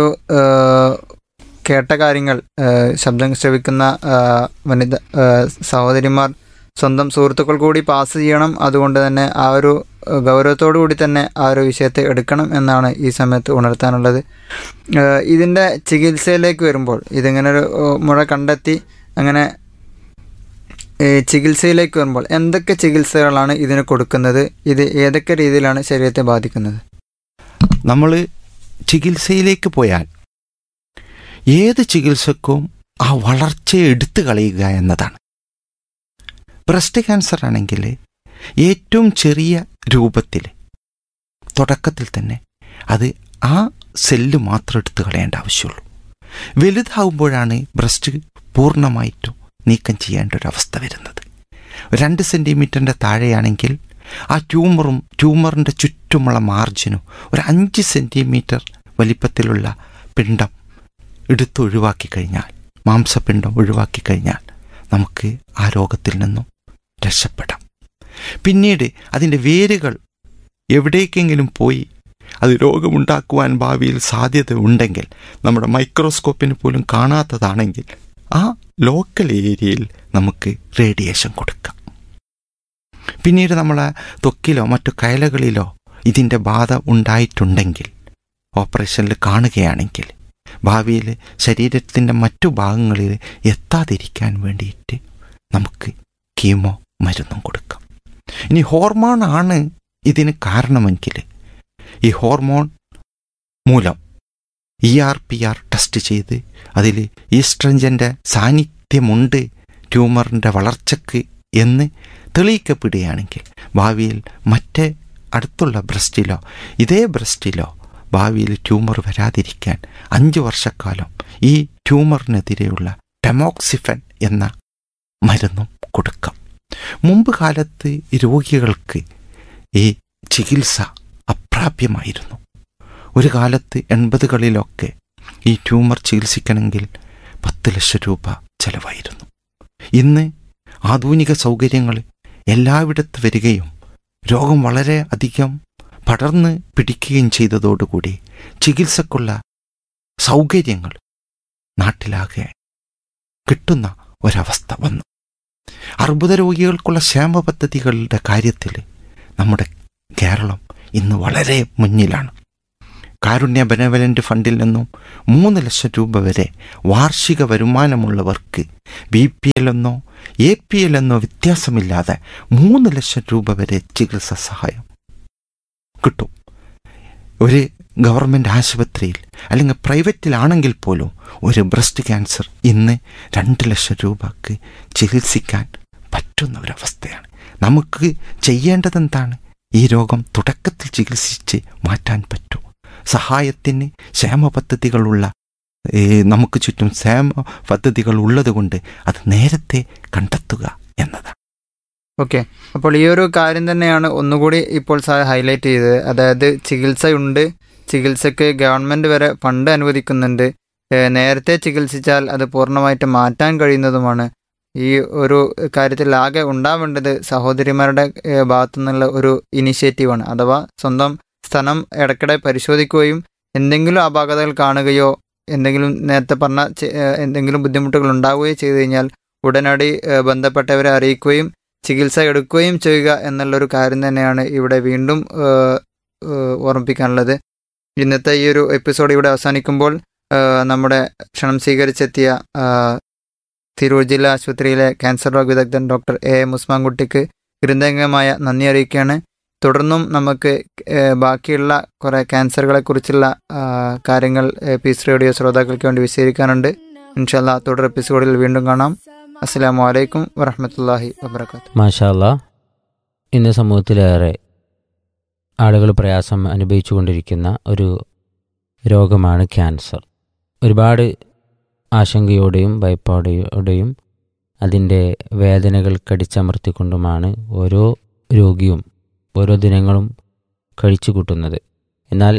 കേട്ട കാര്യങ്ങൾ ശബ്ദം ശ്രവിക്കുന്ന വനിത സഹോദരിമാർ സ്വന്തം സുഹൃത്തുക്കൾ കൂടി പാസ് ചെയ്യണം. അതുകൊണ്ട് തന്നെ ആ ഒരു ഗൗരവത്തോടു കൂടി തന്നെ ആ ഒരു വിഷയത്തെ എടുക്കണം എന്നാണ് ഈ സമയത്ത് ഉണർത്താനുള്ളത്. ഇതിൻ്റെ ചികിത്സയിലേക്ക് വരുമ്പോൾ, ഇതിങ്ങനെ ഒരു മുഴ കണ്ടെത്തി അങ്ങനെ ചികിത്സയിലേക്ക് വരുമ്പോൾ എന്തൊക്കെ ചികിത്സകളാണ് ഇതിന് കൊടുക്കുന്നത്? ഇത് ഏതൊക്കെ രീതിയിലാണ് ശരീരത്തെ ബാധിക്കുന്നത്? നമ്മൾ ചികിത്സയിലേക്ക് പോയാൽ ഏത് ചികിത്സക്കും ആ വളർച്ചയെ എടുത്തു കളയുക എന്നതാണ്. ബ്രസ്റ്റ് ക്യാൻസർ ആണെങ്കിൽ ഏറ്റവും ചെറിയ രൂപത്തിൽ തുടക്കത്തിൽ തന്നെ അത് ആ സെല്ല് മാത്രം എടുത്തു കളയേണ്ട ആവശ്യമുള്ളൂ. വലുതാകുമ്പോഴാണ് ബ്രസ്റ്റ് പൂർണ്ണമായിട്ടും നീക്കം ചെയ്യേണ്ട ഒരവസ്ഥ വരുന്നത്. രണ്ട് സെൻറ്റിമീറ്ററിൻ്റെ താഴെയാണെങ്കിൽ ആ ട്യൂമറും ട്യൂമറിൻ്റെ ചുറ്റുമുള്ള മാർജിനും ഒരു അഞ്ച് സെൻറ്റിമീറ്റർ വലിപ്പത്തിലുള്ള പിണ്ഡം എടുത്ത് ഒഴിവാക്കി കഴിഞ്ഞാൽ, മാംസപിണ്ഡം ഒഴിവാക്കി കഴിഞ്ഞാൽ നമുക്ക് ആ രോഗത്തിൽ നിന്നും രക്ഷപ്പെടാം. പിന്നീട് അതിൻ്റെ വേരുകൾ എവിടേക്കെങ്കിലും പോയി അത് രോഗമുണ്ടാക്കുവാൻ ഭാവിയിൽ സാധ്യത ഉണ്ടെങ്കിൽ, നമ്മുടെ മൈക്രോസ്കോപ്പിന് പോലും കാണാത്തതാണെങ്കിൽ ആ ലോക്കൽ ഏരിയയിൽ നമുക്ക് റേഡിയേഷൻ കൊടുക്കാം. പിന്നീട് നമ്മളെ ത്വക്കിലോ മറ്റു കയലകളിലോ ഇതിൻ്റെ ബാധ ഉണ്ടായിട്ടുണ്ടെങ്കിൽ, ഓപ്പറേഷനിൽ കാണുകയാണെങ്കിൽ ഭാവിയിൽ ശരീരത്തിൻ്റെ മറ്റു ഭാഗങ്ങളിൽ എത്താതിരിക്കാൻ വേണ്ടിയിട്ട് നമുക്ക് കീമോ മരുന്നും കൊടുക്കാം. ഇനി ഹോർമോൺ ആണ് ഇതിന് കാരണമെങ്കിൽ ഈ ഹോർമോൺ മൂലം E R P R test ചെയ്ത് അതിൽ ഈസ്ട്രജൻ്റെ സാന്നിധ്യമുണ്ട് ട്യൂമറിൻ്റെ വളർച്ചയ്ക്ക് എന്ന് തെളിയിക്കപ്പെടുകയാണെങ്കിൽ ഭാവിയിൽ മറ്റേ അടുത്തുള്ള ബ്രസ്റ്റിലോ ഇതേ ബ്രസ്റ്റിലോ ഭാവിയിൽ ട്യൂമർ വരാതിരിക്കാൻ അഞ്ച് വർഷക്കാലം ഈ ട്യൂമറിനെതിരെയുള്ള ടെമോക്സിഫൻ എന്ന മരുന്നും കൊടുക്കാം. മുമ്പ് കാലത്ത് രോഗികൾക്ക് ഈ ചികിത്സ അപ്രാപ്യമായിരുന്നു. ഒരു കാലത്ത് എൺപതുകളിലൊക്കെ ഈ ട്യൂമർ ചികിത്സിക്കണമെങ്കിൽ പത്ത് ലക്ഷം രൂപ ചെലവായിരുന്നു. ഇന്ന് ആധുനിക സൗകര്യങ്ങൾ എല്ലായിടത്ത് വരികയും രോഗം വളരെ അധികം പടർന്ന് പിടിക്കുകയും ചെയ്തതോടുകൂടി ചികിത്സക്കുള്ള സൗകര്യങ്ങൾ നാട്ടിലാകെ കിട്ടുന്ന ഒരവസ്ഥ വന്നു. അർബുദ രോഗികൾക്കുള്ള ക്ഷേമ പദ്ധതികളുടെ കാര്യത്തിൽ നമ്മുടെ കേരളം ഇന്ന് വളരെ മുന്നിലാണ്. കാരുണ്യ ബെനവലൻ്റ് ഫണ്ടിൽ നിന്നും മൂന്ന് ലക്ഷം രൂപ വരെ വാർഷിക വരുമാനമുള്ളവർക്ക് ബി പി എൽ എന്നോ എ പി എൽ എന്നോ വ്യത്യാസമില്ലാതെ മൂന്ന് ലക്ഷം രൂപ വരെ ചികിത്സാ സഹായം കിട്ടും. ഒരു ഗവൺമെൻറ് ആശുപത്രിയിൽ അല്ലെങ്കിൽ പ്രൈവറ്റിലാണെങ്കിൽ പോലും ഒരു ബ്രസ്റ്റ് ക്യാൻസർ ഇന്ന് രണ്ട് ലക്ഷം രൂപക്ക് ചികിത്സിക്കാൻ പറ്റുന്ന ഒരവസ്ഥയാണ്. നമുക്ക് ചെയ്യേണ്ടതെന്താണ്? ഈ രോഗം തുടക്കത്തിൽ ചികിത്സിച്ച് മാറ്റാൻ പറ്റും. സഹായത്തിന് ക്ഷേമ പദ്ധതികളുള്ള നമുക്ക് ചുറ്റും ക്ഷേമ പദ്ധതികൾ ഉള്ളത് കൊണ്ട് അത് നേരത്തെ കണ്ടെത്തുക എന്നതാണ്. ഓക്കെ, അപ്പോൾ ഈ ഒരു കാര്യം തന്നെയാണ് ഒന്നുകൂടി ഇപ്പോൾ സാർ ഹൈലൈറ്റ് ചെയ്തത്. അതായത് ചികിത്സയുണ്ട്, ചികിത്സയ്ക്ക് ഗവൺമെൻറ് വരെ ഫണ്ട് അനുവദിക്കുന്നുണ്ട്, നേരത്തെ ചികിത്സിച്ചാൽ അത് പൂർണ്ണമായിട്ട് മാറ്റാൻ കഴിയുന്നതുമാണ്. ഈ ഒരു കാര്യത്തിൽ ആകെ ഉണ്ടാവേണ്ടത് സഹോദരിമാരുടെ ഏഹ്, ഭാഗത്തു നിന്നുള്ള ഒരു ഇനിഷ്യേറ്റീവാണ്. അഥവാ സ്വന്തം സ്ഥലം ഇടയ്ക്കിടെ പരിശോധിക്കുകയും എന്തെങ്കിലും അപാകതകൾ കാണുകയോ എന്തെങ്കിലും നേരത്തെ പറഞ്ഞ ചെ- ഏഹ്, എന്തെങ്കിലും ബുദ്ധിമുട്ടുകൾ ഉണ്ടാവുകയോ ചെയ്തു കഴിഞ്ഞാൽ ഉടനടി ഏഹ്, ബന്ധപ്പെട്ടവരെ അറിയിക്കുകയും ചികിത്സ എടുക്കുകയും ചെയ്യുക എന്നുള്ളൊരു കാര്യം തന്നെയാണ് ഇവിടെ വീണ്ടും ഏഹ്, ഏഹ്, ഓർമ്മിപ്പിക്കാനുള്ളത്. ഇന്നത്തെ ഈ ഒരു എപ്പിസോഡ് ഇവിടെ അവസാനിക്കുമ്പോൾ ഏഹ്, നമ്മുടെ ക്ഷണം സ്വീകരിച്ചെത്തിയ ഏഹ്, തിരൂർ ജില്ലാ ആശുപത്രിയിലെ ക്യാൻസർ രോഗ വിദഗ്ധൻ ഡോക്ടർ എ എം ഉസ്മാൻകുട്ടിക്ക് ഹൃദയംഗമായ നന്ദി അറിയിക്കുകയാണ്. തുടർന്നും നമുക്ക് ഏഹ്, ബാക്കിയുള്ള കുറേ ക്യാൻസറുകളെ കുറിച്ചുള്ള കാര്യങ്ങൾ ഏഹ്, പീസ് റേഡിയോ ശ്രോതാക്കൾക്ക് വേണ്ടി വിശദീകരിക്കാനുണ്ട്. ഇൻഷാല്ലാ തുടർ എപ്പിസോഡിൽ വീണ്ടും കാണാം. അസ്സലാമു അലൈക്കും വറഹ്മത്തുള്ളാഹി വബറകാതുഹു. മാഷാ അല്ലാ, ഇന്ന് സമൂഹത്തിലേറെ ആളുകൾ പ്രയാസം അനുഭവിച്ചു കൊണ്ടിരിക്കുന്ന ഒരു രോഗമാണ് ക്യാൻസർ. ഒരുപാട് ആശങ്കയോടെയും ഭയപ്പാടോടെയും അതിൻ്റെ വേദനകൾ കടിച്ചമർത്തിക്കൊണ്ടുമാണ് ഓരോ രോഗിയും ഓരോ ദിനങ്ങളും കഴിച്ചു കൂട്ടുന്നത്. എന്നാൽ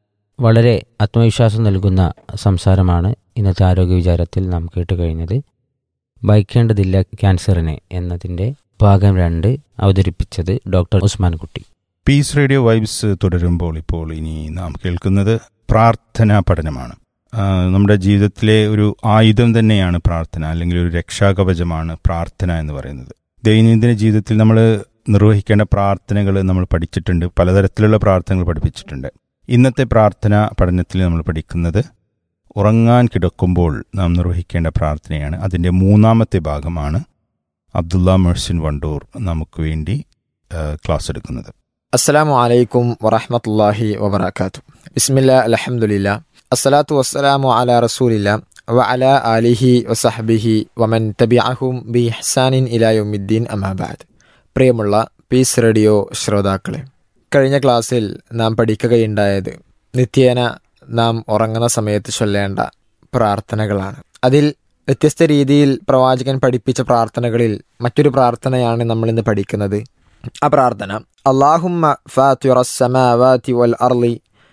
വളരെ ആത്മവിശ്വാസം നൽകുന്ന സംസാരമാണ് ഇന്നത്തെ ആരോഗ്യ വിചാരത്തിൽ നാം കേട്ട് കഴിഞ്ഞത്. ഭയക്കേണ്ടതില്ല ക്യാൻസറിനെ എന്നതിൻ്റെ ഭാഗം രണ്ട് അവതരിപ്പിച്ചത് doctor Usmankutty. Piece radio vibes തുടരുമ്പോൾ ഇപ്പോൾ ഇനി നാം കേൾക്കുന്നത് പ്രാർത്ഥനാ പഠനമാണ്. ആ, നമ്മുടെ ജീവിതത്തിലെ ഒരു ആയുധം തന്നെയാണ് പ്രാർത്ഥന, അല്ലെങ്കിൽ ഒരു രക്ഷാകവചമാണ് പ്രാർത്ഥന എന്ന് പറയുന്നത്. ദൈനംദിന ജീവിതത്തിൽ നമ്മൾ നിർവഹിക്കേണ്ട പ്രാർത്ഥനകൾ നമ്മൾ പഠിച്ചിട്ടുണ്ട്, പലതരത്തിലുള്ള പ്രാർത്ഥനകൾ പഠിപ്പിച്ചിട്ടുണ്ട്. ഇന്നത്തെ പ്രാർത്ഥന പഠനത്തിൽ നമ്മൾ പഠിക്കുന്നത് ഉറങ്ങാൻ കിടക്കുമ്പോൾ നാം നിർവഹിക്കേണ്ട പ്രാർത്ഥനയാണ്. അതിൻ്റെ മൂന്നാമത്തെ ഭാഗമാണ് അബ്ദുള്ള മെഴ്സിൻ വണ്ടൂർ നമുക്ക് വേണ്ടി ആ, ക്ലാസ് എടുക്കുന്നത്. അസ്സലാമു അലൈക്കും വറഹ്മത്തുള്ളാഹി വബറകാതുഹു. ബിസ്മില്ലാ അൽഹംദുലില്ലാ അസ്സലാത്തു വസ്സലാമു അലാ റസൂലില്ലാ വ അലാ ആലിഹി വസഹ്ബിഹി വമൻ തബിഅഹും ബി ഇഹ്സാനിൻ ഇലാ യൗമിദ്ദീൻ അമ്മാ ബഅദ്. പ്രിയമുള്ള പീസ് റേഡിയോ ശ്രോതാക്കളെ, കഴിഞ്ഞ ക്ലാസ്സിൽ നാം പഠിക്കുകയുണ്ടായത് നിത്യേന നാം ഉറങ്ങുന്ന സമയത്ത് ചൊല്ലേണ്ട പ്രാർത്ഥനകളാണ്. അതിൽ വ്യത്യസ്ത രീതിയിൽ പ്രവാചകൻ പഠിപ്പിച്ച പ്രാർത്ഥനകളിൽ മറ്റൊരു പ്രാർത്ഥനയാണ് നമ്മൾ ഇന്ന് പഠിക്കുന്നത്. ആ പ്രാർത്ഥന അല്ലാഹുമ്മ ഫാത്തിറസ് സമാവാതി വൽ അർളി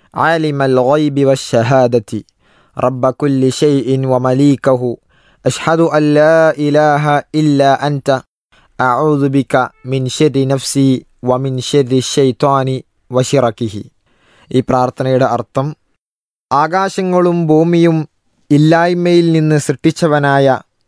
ആലിമൽ ഗൈബി വശഹാദതി റബ്ബ കുല്ലി ഷൈഇൻ വമലീകഹു അഷ്ഹദു അൻ ലാ ഇലാഹ ഇല്ലാ അൻത അഊദു ബിക മിൻ ശർരി നഫ്സി വമിൻ ശർരി ശൈത്വാനി വശിറകിഹി. ഈ പ്രാർത്ഥനയുടെ അർത്ഥം, ആകാശങ്ങളും ഭൂമിയും ഇല്ലായ്മയിൽ നിന്ന് സൃഷ്ടിച്ചവനായ,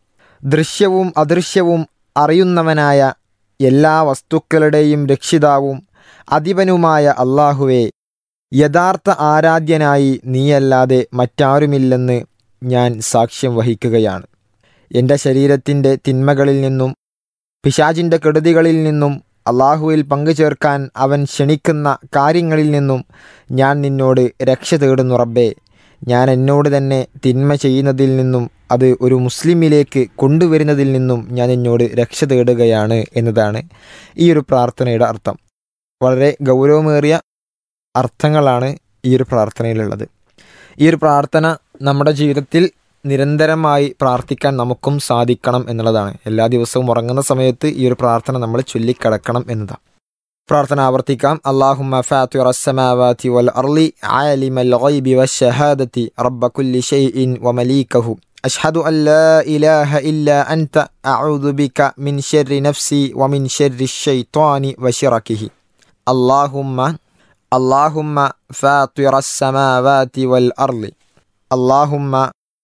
ദൃശ്യവും അദൃശ്യവും അറിയുന്നവനായ, എല്ലാ വസ്തുക്കളുടെയും രക്ഷിതാവും അധിപനുമായ അല്ലാഹുവേ, യഥാർത്ഥ ആരാധ്യനായി നീയല്ലാതെ മറ്റാരുമില്ലെന്ന് ഞാൻ സാക്ഷ്യം വഹിക്കുകയാണ്. എൻ്റെ ശരീരത്തിൻ്റെ തിന്മകളിൽ നിന്നും പിശാചിൻ്റെ കെടുതികളിൽ നിന്നും അള്ളാഹുവിൽ പങ്കുചേർക്കാൻ അവൻ ക്ഷണിക്കുന്ന കാര്യങ്ങളിൽ നിന്നും ഞാൻ നിന്നോട് രക്ഷ തേടുന്നു റബ്ബേ. ഞാൻ എന്നോട് തന്നെ തിന്മ ചെയ്യുന്നതിൽ നിന്നും അത് ഒരു മുസ്ലിമിലേക്ക് കൊണ്ടുവരുന്നതിൽ നിന്നും ഞാൻ എന്നോട് രക്ഷ തേടുകയാണ് എന്നതാണ് ഈ ഒരു പ്രാർത്ഥനയുടെ അർത്ഥം. വളരെ ഗൗരവമേറിയ അർത്ഥങ്ങളാണ് ഈ ഒരു പ്രാർത്ഥനയിലുള്ളത്. ഈ ഒരു പ്രാർത്ഥന നമ്മുടെ ജീവിതത്തിൽ നിരന്തരമായി പ്രാർത്ഥിക്കാൻ നമുക്കും സാധിക്കണം എന്നുള്ളതാണ്. എല്ലാ ദിവസവും ഉറങ്ങുന്ന സമയത്ത് ഈ ഒരു പ്രാർത്ഥന നമ്മൾ ചൊല്ലിക്കിടക്കണം എന്നതാണ്. പ്രാർത്ഥന ആവർത്തിക്കാം. അല്ലാഹുമ്മ ഫാത്തിറസ് സമാവാതി വൽ അർളി ആലിമൽ ഗൈബി വശഹാദതി റബ്ബ കുല്ലി ഷൈഇൻ വമലീകഹു അഷ്ഹദു അൻ ലാ ഇലാഹ ഇല്ലാ അൻത അഊദു ബിക മിൻ ശർരി നഫ്സി വമിൻ ശർരി ശൈത്വാനി വശിറകിഹി. അല്ലാഹുമ്മ അല്ലാഹുമ്മ ഫാത്തിറസ് സമാവാതി വൽ അർളി അല്ലാഹുമ്മ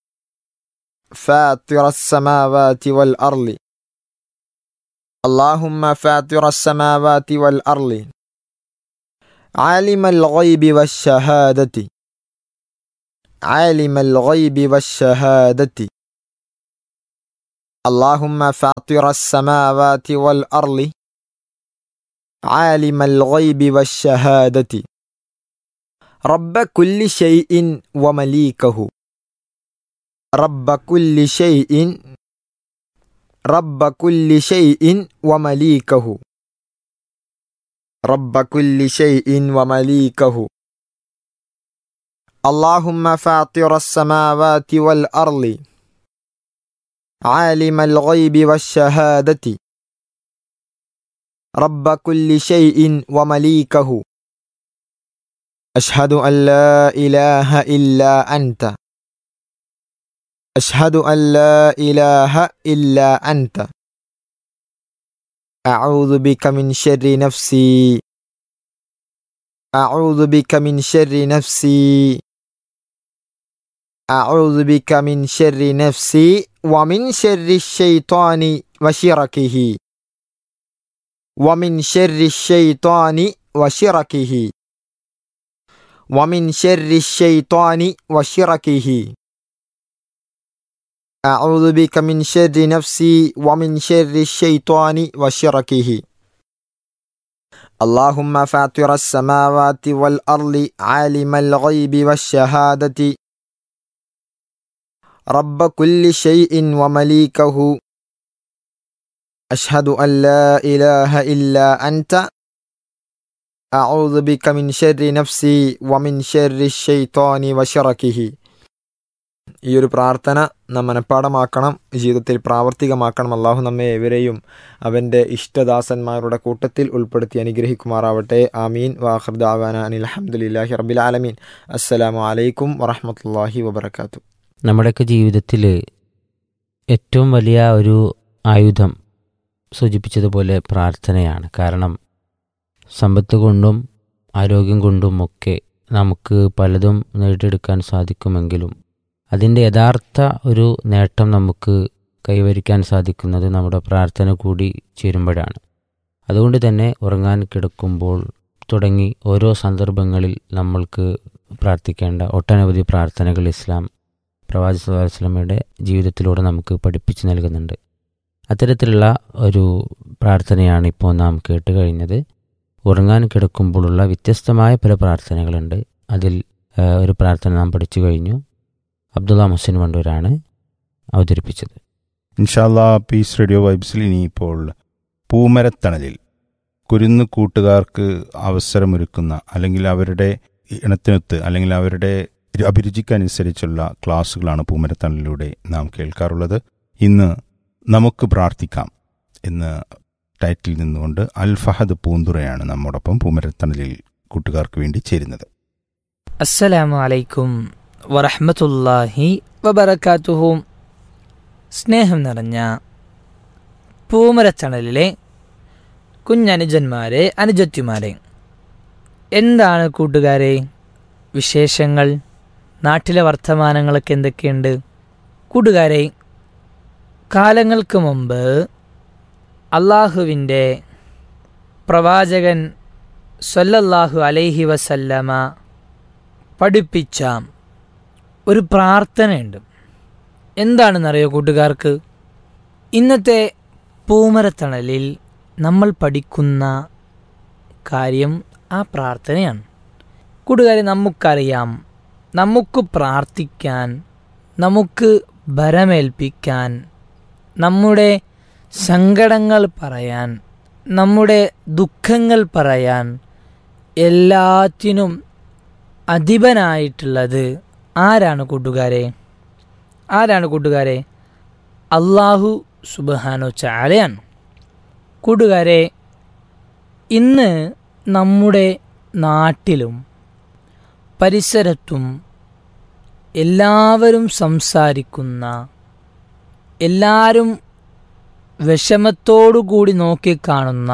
ഫാത്തിറസ് സമാവാതി വൽ അർളി اللهم فاطر السماوات والأرض عالم الغيب والشهادة عالم الغيب والشهادة اللهم فاطر السماوات والأرض عالم الغيب والشهادة رب كل شيء ومليكه رب كل شيء رب كل شيء ومليكه رب كل شيء ومليكه اللهم فاطر السماوات والأرض عالم الغيب والشهادة رب كل شيء ومليكه أشهد أن لا إله إلا أنت أشهد أن لا إله إلا أنت أعوذ بك من شر نفسي أعوذ بك من شر نفسي أعوذ بك من شر نفسي ومن شر الشيطان وشركه ومن شر الشيطان وشركه ومن شر الشيطان وشركه أعوذ بك من شر نفسي ومن شر الشيطان وشركه اللهم فاطر السماوات والأرض عالم الغيب والشهادة رب كل شيء ومليكه أشهد أن لا إله إلا أنت أعوذ بك من شر نفسي ومن شر الشيطان وشركه. ഈ ഒരു പ്രാർത്ഥന നാം മനഃപ്പാടമാക്കണം, ജീവിതത്തിൽ പ്രാവർത്തികമാക്കണം. അള്ളാഹു നമ്മെ ഏവരെയും അവൻ്റെ ഇഷ്ടദാസന്മാരുടെ കൂട്ടത്തിൽ ഉൾപ്പെടുത്തി അനുഗ്രഹിക്കുമാറാവട്ടെ. ആമീൻ. വാഖിർ ദഅവാന അനിൽ ഹംദുലില്ലാഹി റബ്ബിൽ ആലമീൻ. അസ്സലാമു അലൈക്കും വറഹ്മത്തുള്ളാഹി വബറകാതുഹു. നമ്മുടെയൊക്കെ ജീവിതത്തിൽ ഏറ്റവും വലിയ ഒരു ആയുധം സൂചിപ്പിച്ചതുപോലെ പ്രാർത്ഥനയാണ്. കാരണം സമ്പത്ത് കൊണ്ടും ആരോഗ്യം കൊണ്ടുമൊക്കെ നമുക്ക് പലതും നേടിയെടുക്കാൻ സാധിക്കുമെങ്കിലും അതിൻ്റെ യഥാർത്ഥ ഒരു നേട്ടം നമുക്ക് കൈവരിക്കാൻ സാധിക്കുന്നത് നമ്മുടെ പ്രാർത്ഥന കൂടി ചേരുമ്പോഴാണ്. അതുകൊണ്ട് തന്നെ ഉറങ്ങാൻ കിടക്കുമ്പോൾ തുടങ്ങി ഓരോ സന്ദർഭങ്ങളിൽ നമ്മൾക്ക് പ്രാർത്ഥിക്കേണ്ട ഒട്ടനവധി പ്രാർത്ഥനകൾ ഇസ്ലാം പ്രവാചക സ്വല്ലല്ലാഹു അലൈഹി വസല്ലമയുടെ ജീവിതത്തിലൂടെ നമുക്ക് പഠിപ്പിച്ചു നൽകുന്നുണ്ട്. അത്തരത്തിലുള്ള ഒരു പ്രാർത്ഥനയാണ് ഇപ്പോൾ നാം കേട്ട് കഴിഞ്ഞത്. ഉറങ്ങാൻ കിടക്കുമ്പോഴുള്ള വ്യത്യസ്തമായ പല പ്രാർത്ഥനകളുണ്ട്. അതിൽ ഒരു പ്രാർത്ഥന നാം പഠിച്ചു കഴിഞ്ഞു. അബ്ദുള്ള മുഹസിൻ വണ്ടൂരാണ് അവതരിപ്പിച്ചത്. ഇൻഷാല്ലാ പീസ് റേഡിയോ വൈബ്സിൽ ഇനിയിപ്പോൾ പൂമരത്തണലിൽ കുരുന്ന് കൂട്ടുകാർക്ക് അവസരമൊരുക്കുന്ന അല്ലെങ്കിൽ അവരുടെ ഇണത്തിനൊത്ത് അല്ലെങ്കിൽ അവരുടെ അഭിരുചിക്കനുസരിച്ചുള്ള ക്ലാസ്സുകളാണ് പൂമരത്തണലിലൂടെ നാം കേൾക്കാറുള്ളത്. ഇന്ന് നമുക്ക് പ്രാർത്ഥിക്കാം എന്ന ടൈറ്റിൽ നിന്നുകൊണ്ട് അൽ ഫഹദ് പൂന്തുറയാണ് നമ്മോടൊപ്പം പൂമരത്തണലിൽ കൂട്ടുകാർക്ക് വേണ്ടി ചേരുന്നത്. അസ്സലാമു അലൈക്കും വറഹ്മത്തുള്ളാഹി വബറകാതുഹു. സ്നേഹം നിറഞ്ഞ പൂമരത്തണലിലെ കുഞ്ഞനുജന്മാരെ, അനുജത്തിമാരെ, എന്താണ് കൂട്ടുകാരെ വിശേഷങ്ങൾ? നാട്ടിലെ വർത്തമാനങ്ങളൊക്കെ എന്തൊക്കെയുണ്ട്? കൂട്ടുകാരെ, കാലങ്ങൾക്ക് മുമ്പ് അള്ളാഹുവിൻ്റെ പ്രവാചകൻ സ്വല്ലല്ലാഹു അലൈഹി വസല്ലമ പഠിപ്പിച്ച ഒരു പ്രാർത്ഥനയുണ്ട്. എന്താണെന്നറിയോ കൂട്ടുകാർക്ക്? ഇന്നത്തെ പൂമരത്തണലിൽ നമ്മൾ പഠിക്കുന്ന കാര്യം ആ പ്രാർത്ഥനയാണ്. കൂട്ടുകാരെ, നമുക്കറിയാം, നമുക്ക് പ്രാർത്ഥിക്കാൻ, നമുക്ക് ഭരമേൽപ്പിക്കാൻ, നമ്മുടെ സങ്കടങ്ങൾ പറയാൻ, നമ്മുടെ ദുഃഖങ്ങൾ പറയാൻ എല്ലാറ്റിനും അധിപനായിട്ടുള്ളത് ആരാണ് കൂട്ടുകാരെ? ആരാണ് കൂട്ടുകാരെ? അല്ലാഹു സുബ്ഹാനഹു തആലയാണ്. കൂട്ടുകാരെ, ഇന്ന് നമ്മുടെ നാട്ടിലും പരിസരത്തും എല്ലാവരും സംസാരിക്കുന്ന, എല്ലാവരും വിഷമത്തോടുകൂടി നോക്കിക്കാണുന്ന,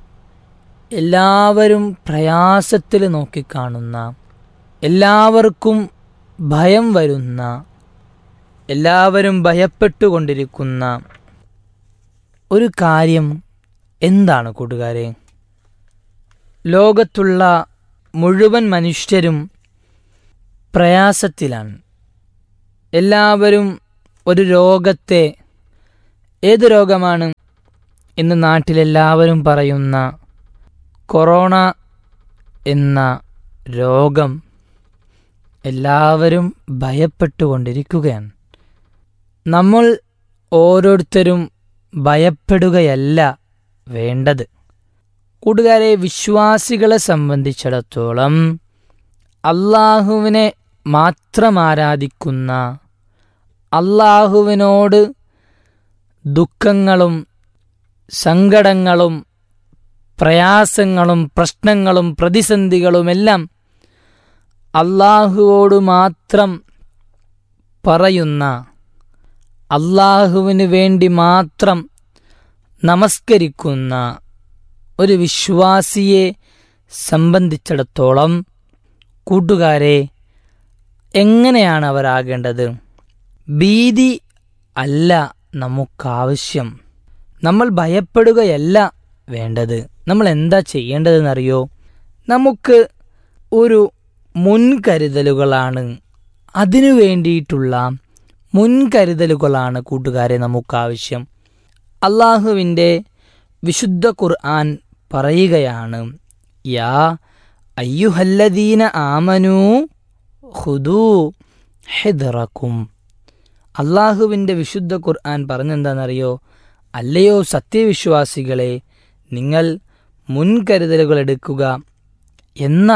എല്ലാവരും പ്രയാസത്തിൽ നോക്കിക്കാണുന്ന, എല്ലാവർക്കും ഭയം വരുന്ന, എല്ലാവരും ഭയപ്പെട്ടുകൊണ്ടിരിക്കുന്ന ഒരു കാര്യം എന്താണ് കൂട്ടുകാരെ? ലോകത്തുള്ള മുഴുവൻ മനുഷ്യരും പ്രയാസത്തിലാണ്. എല്ലാവരും ഒരു രോഗത്തെ, ഏത് രോഗമാണ്? ഇന്ന് നാട്ടിലെല്ലാവരും പറയുന്ന കൊറോണ എന്ന രോഗം എല്ലാവരും ഭയപ്പെട്ടുകൊണ്ടിരിക്കുകയാണ്. നമ്മൾ ഓരോരുത്തരും ഭയപ്പെടുകയല്ല വേണ്ടത്. കൂട്ടുകാരെ, വിശ്വാസികളെ സംബന്ധിച്ചിടത്തോളം അള്ളാഹുവിനെ മാത്രം ആരാധിക്കുന്ന, അള്ളാഹുവിനോട് ദുഃഖങ്ങളും സങ്കടങ്ങളും പ്രയാസങ്ങളും പ്രശ്നങ്ങളും പ്രതിസന്ധികളുമെല്ലാം അള്ളാഹുവോട് മാത്രം പറയുന്ന, അള്ളാഹുവിന് വേണ്ടി മാത്രം നമസ്കരിക്കുന്ന ഒരു വിശ്വാസിയെ സംബന്ധിച്ചിടത്തോളം കൂട്ടുകാരെ എങ്ങനെയാണ് അവരാകേണ്ടത്? ഭീതി അല്ല നമുക്കാവശ്യം, നമ്മൾ ഭയപ്പെടുകയല്ല വേണ്ടത്. നമ്മൾ എന്താ ചെയ്യേണ്ടതെന്നറിയോ? നമുക്ക് ഒരു മുൻകരുതലുകളാണ്, അതിനു വേണ്ടിയിട്ടുള്ള മുൻകരുതലുകളാണ് കൂട്ടുകാരെ നമുക്കാവശ്യം. അള്ളാഹുവിൻ്റെ വിശുദ്ധ ഖുർആൻ പറയുകയാണ്, യാ അയ്യുഹല്ലദീന ആമനൂ ഖുദൂ ഹിദ്റക്കും. അള്ളാഹുവിൻ്റെ വിശുദ്ധ ഖുർആൻ പറഞ്ഞെന്താണെന്നറിയോ? അല്ലയോ സത്യവിശ്വാസികളെ, നിങ്ങൾ മുൻകരുതലുകൾ എടുക്കുക എന്ന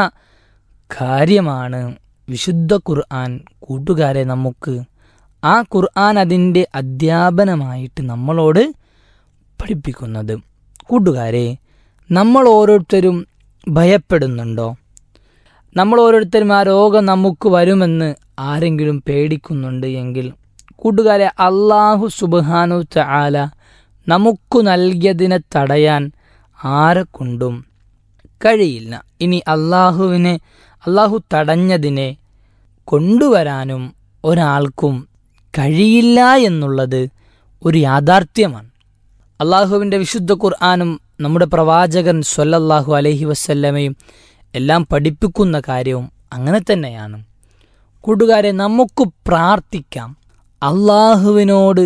കാര്യമാണ് വിശുദ്ധ ഖുർആൻ കൂട്ടുകാരെ നമുക്ക്, ആ ഖുർആൻ അതിൻ്റെ അധ്യാപനമായിട്ട് നമ്മളോട് പഠിപ്പിക്കുന്നത്. കൂട്ടുകാരെ, നമ്മൾ ഓരോരുത്തരും ഭയപ്പെടുന്നുണ്ടോ? നമ്മൾ ഓരോരുത്തരും ആ രോഗം നമുക്ക് വരുമെന്ന് ആരെങ്കിലും പേടിക്കുന്നുണ്ട് എങ്കിൽ കൂട്ടുകാരെ, അള്ളാഹു സുബ്ഹാനഹു തആല നമുക്ക് നൽകിയതിനെ തടയാൻ ആരെക്കൊണ്ടും കഴിയില്ല. ഇനി അള്ളാഹുവിനെ അള്ളാഹു തടഞ്ഞതിനെ കൊണ്ടുവരാനും ഒരാൾക്കും കഴിയില്ല എന്നുള്ളത് ഒരു യാഥാർത്ഥ്യമാണ്. അള്ളാഹുവിൻ്റെ വിശുദ്ധ ഖുർആനും നമ്മുടെ പ്രവാചകൻ സ്വല്ലല്ലാഹു അലൈഹി വസല്ലമയും എല്ലാം പഠിപ്പിക്കുന്ന കാര്യവും അങ്ങനെ തന്നെയാണ്. കൂട്ടുകാരെ, നമുക്ക് പ്രാർത്ഥിക്കാം, അള്ളാഹുവിനോട്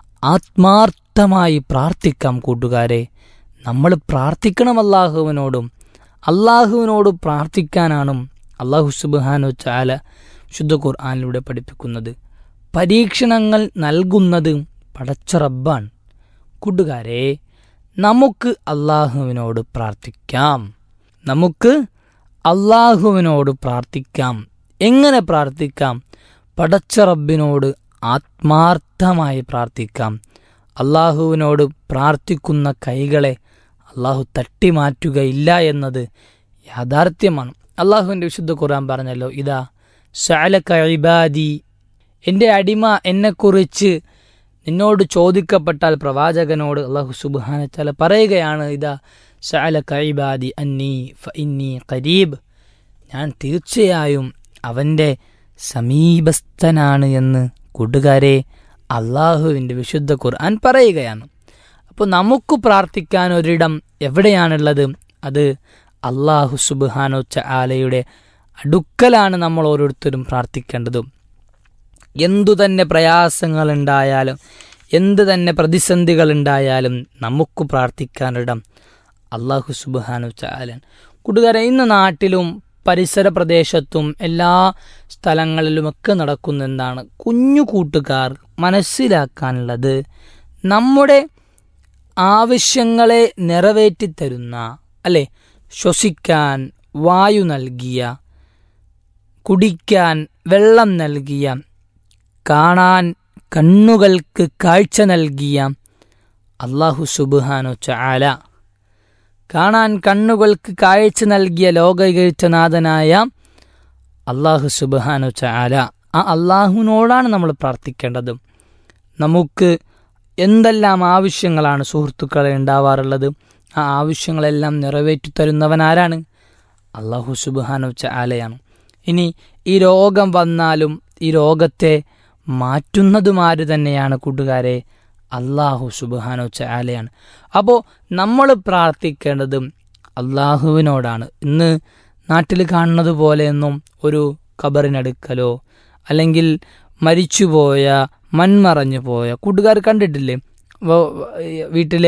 ആത്മാർത്ഥമായി പ്രാർത്ഥിക്കാം. കൂട്ടുകാരെ, നമ്മൾ പ്രാർത്ഥിക്കണം അള്ളാഹുവിനോടും. അള്ളാഹുവിനോട് പ്രാർത്ഥിക്കാനാണ് അള്ളാഹു സുബ്ഹാനഹു തആല ശുദ്ധ ഖുർആനിലൂടെ പഠിപ്പിക്കുന്നത്. പരീക്ഷണങ്ങൾ നൽകുന്നത് പടച്ച റബ്ബാണ്. കൂട്ടുകാരെ, നമുക്ക് അള്ളാഹുവിനോട് പ്രാർത്ഥിക്കാം, നമുക്ക് അള്ളാഹുവിനോട് പ്രാർത്ഥിക്കാം. എങ്ങനെ പ്രാർത്ഥിക്കാം? പടച്ച റബ്ബിനോട് ആത്മാർത്ഥമായി പ്രാർത്ഥിക്കാം. അള്ളാഹുവിനോട് പ്രാർത്ഥിക്കുന്ന കൈകളെ അള്ളാഹു തട്ടിമാറ്റുകയില്ല എന്നത് യാഥാർത്ഥ്യമാണ്. അള്ളാഹുവിൻ്റെ വിശുദ്ധ ഖുർആൻ പറഞ്ഞല്ലോ, ഇതാ സഅലക ഇബാദി, എൻ്റെ അടിമ എന്നെക്കുറിച്ച് നിന്നോട് ചോദിക്കപ്പെട്ടാൽ പ്രവാചകനോട് അള്ളാഹു സുബ്ഹാനഹു തആല പറയുകയാണ്, ഇതാ സഅലക ഇബാദി അന്നി ഫഇന്നി ഖരീബ്, ഞാൻ തീർച്ചയായും അവൻ്റെ സമീപസ്ഥനാണ് എന്ന് കൂട്ടുകാരെ അള്ളാഹുവിൻ്റെ വിശുദ്ധ ഖുർആൻ പറയുകയാണ്. അപ്പോൾ നമുക്ക് പ്രാർത്ഥിക്കാൻ ഒരിടം എവിടെയാണുള്ളത്? അത് അള്ളാഹു സുബ്ഹാനഹു തആലയുടെ അടുക്കലാണ് നമ്മൾ ഓരോരുത്തരും പ്രാർത്ഥിക്കേണ്ടതും. എന്തു തന്നെ പ്രയാസങ്ങളുണ്ടായാലും എന്തു തന്നെ പ്രതിസന്ധികളുണ്ടായാലും നമുക്ക് പ്രാർത്ഥിക്കാനിടം അള്ളാഹു സുബ്ഹാനഹു തആല. കൂട്ടുകാരെ, ഇന്ന് നാട്ടിലും പരിസര പ്രദേശത്തും എല്ലാ സ്ഥലങ്ങളിലുമൊക്കെ നടക്കുന്ന എന്താണ്? കുഞ്ഞു കൂട്ടുകാർ മനസ്സിലാക്കാനുള്ളത്, നമ്മുടെ ആവശ്യങ്ങളെ നിറവേറ്റിത്തരുന്ന, അല്ലെ, ശ്വസിക്കാൻ വായു നൽകിയ, കുടിക്കാൻ വെള്ളം നൽകിയ, കാണാൻ കണ്ണുകൾക്ക് കാഴ്ച നൽകിയ അല്ലാഹു സുബ്ഹാനഹു തആല, കാണാൻ കണ്ണുകൾക്ക് കാഴ്ച നൽകിയ ലോകൈകനാഥനായ അല്ലാഹു സുബ്ഹാനഹു തആല, ആ അള്ളാഹുവിനോടാണ് നമ്മൾ പ്രാർത്ഥിക്കേണ്ടത്. നമുക്ക് എന്തെല്ലാം ആവശ്യങ്ങളാണ് സുഹൃത്തുക്കളെ ഉണ്ടാവാറുള്ളത്? ആ ആവശ്യങ്ങളെല്ലാം നിറവേറ്റി തരുന്നവനാരാണ്? അല്ലാഹു സുബ്ഹാനഹു തആലയാണ്. ഇനി ഈ രോഗം വന്നാലും ഈ രോഗത്തെ മാറ്റുന്നതുമാര് തന്നെയാണ് കൂട്ടുകാരെ, അല്ലാഹു സുബ്ഹാനഹു തആലയാണ്. അപ്പോൾ നമ്മൾ പ്രാർത്ഥിക്കേണ്ടതും അള്ളാഹുവിനോടാണ്. ഇന്ന് നാട്ടിൽ കാണുന്നത് പോലെയൊന്നും ഒരു ഖബറിനടുക്കലോ അല്ലെങ്കിൽ മരിച്ചുപോയ മൺമറഞ്ഞു പോയ കൂട്ടുകാർ കണ്ടിട്ടില്ലേ? വീട്ടിലെ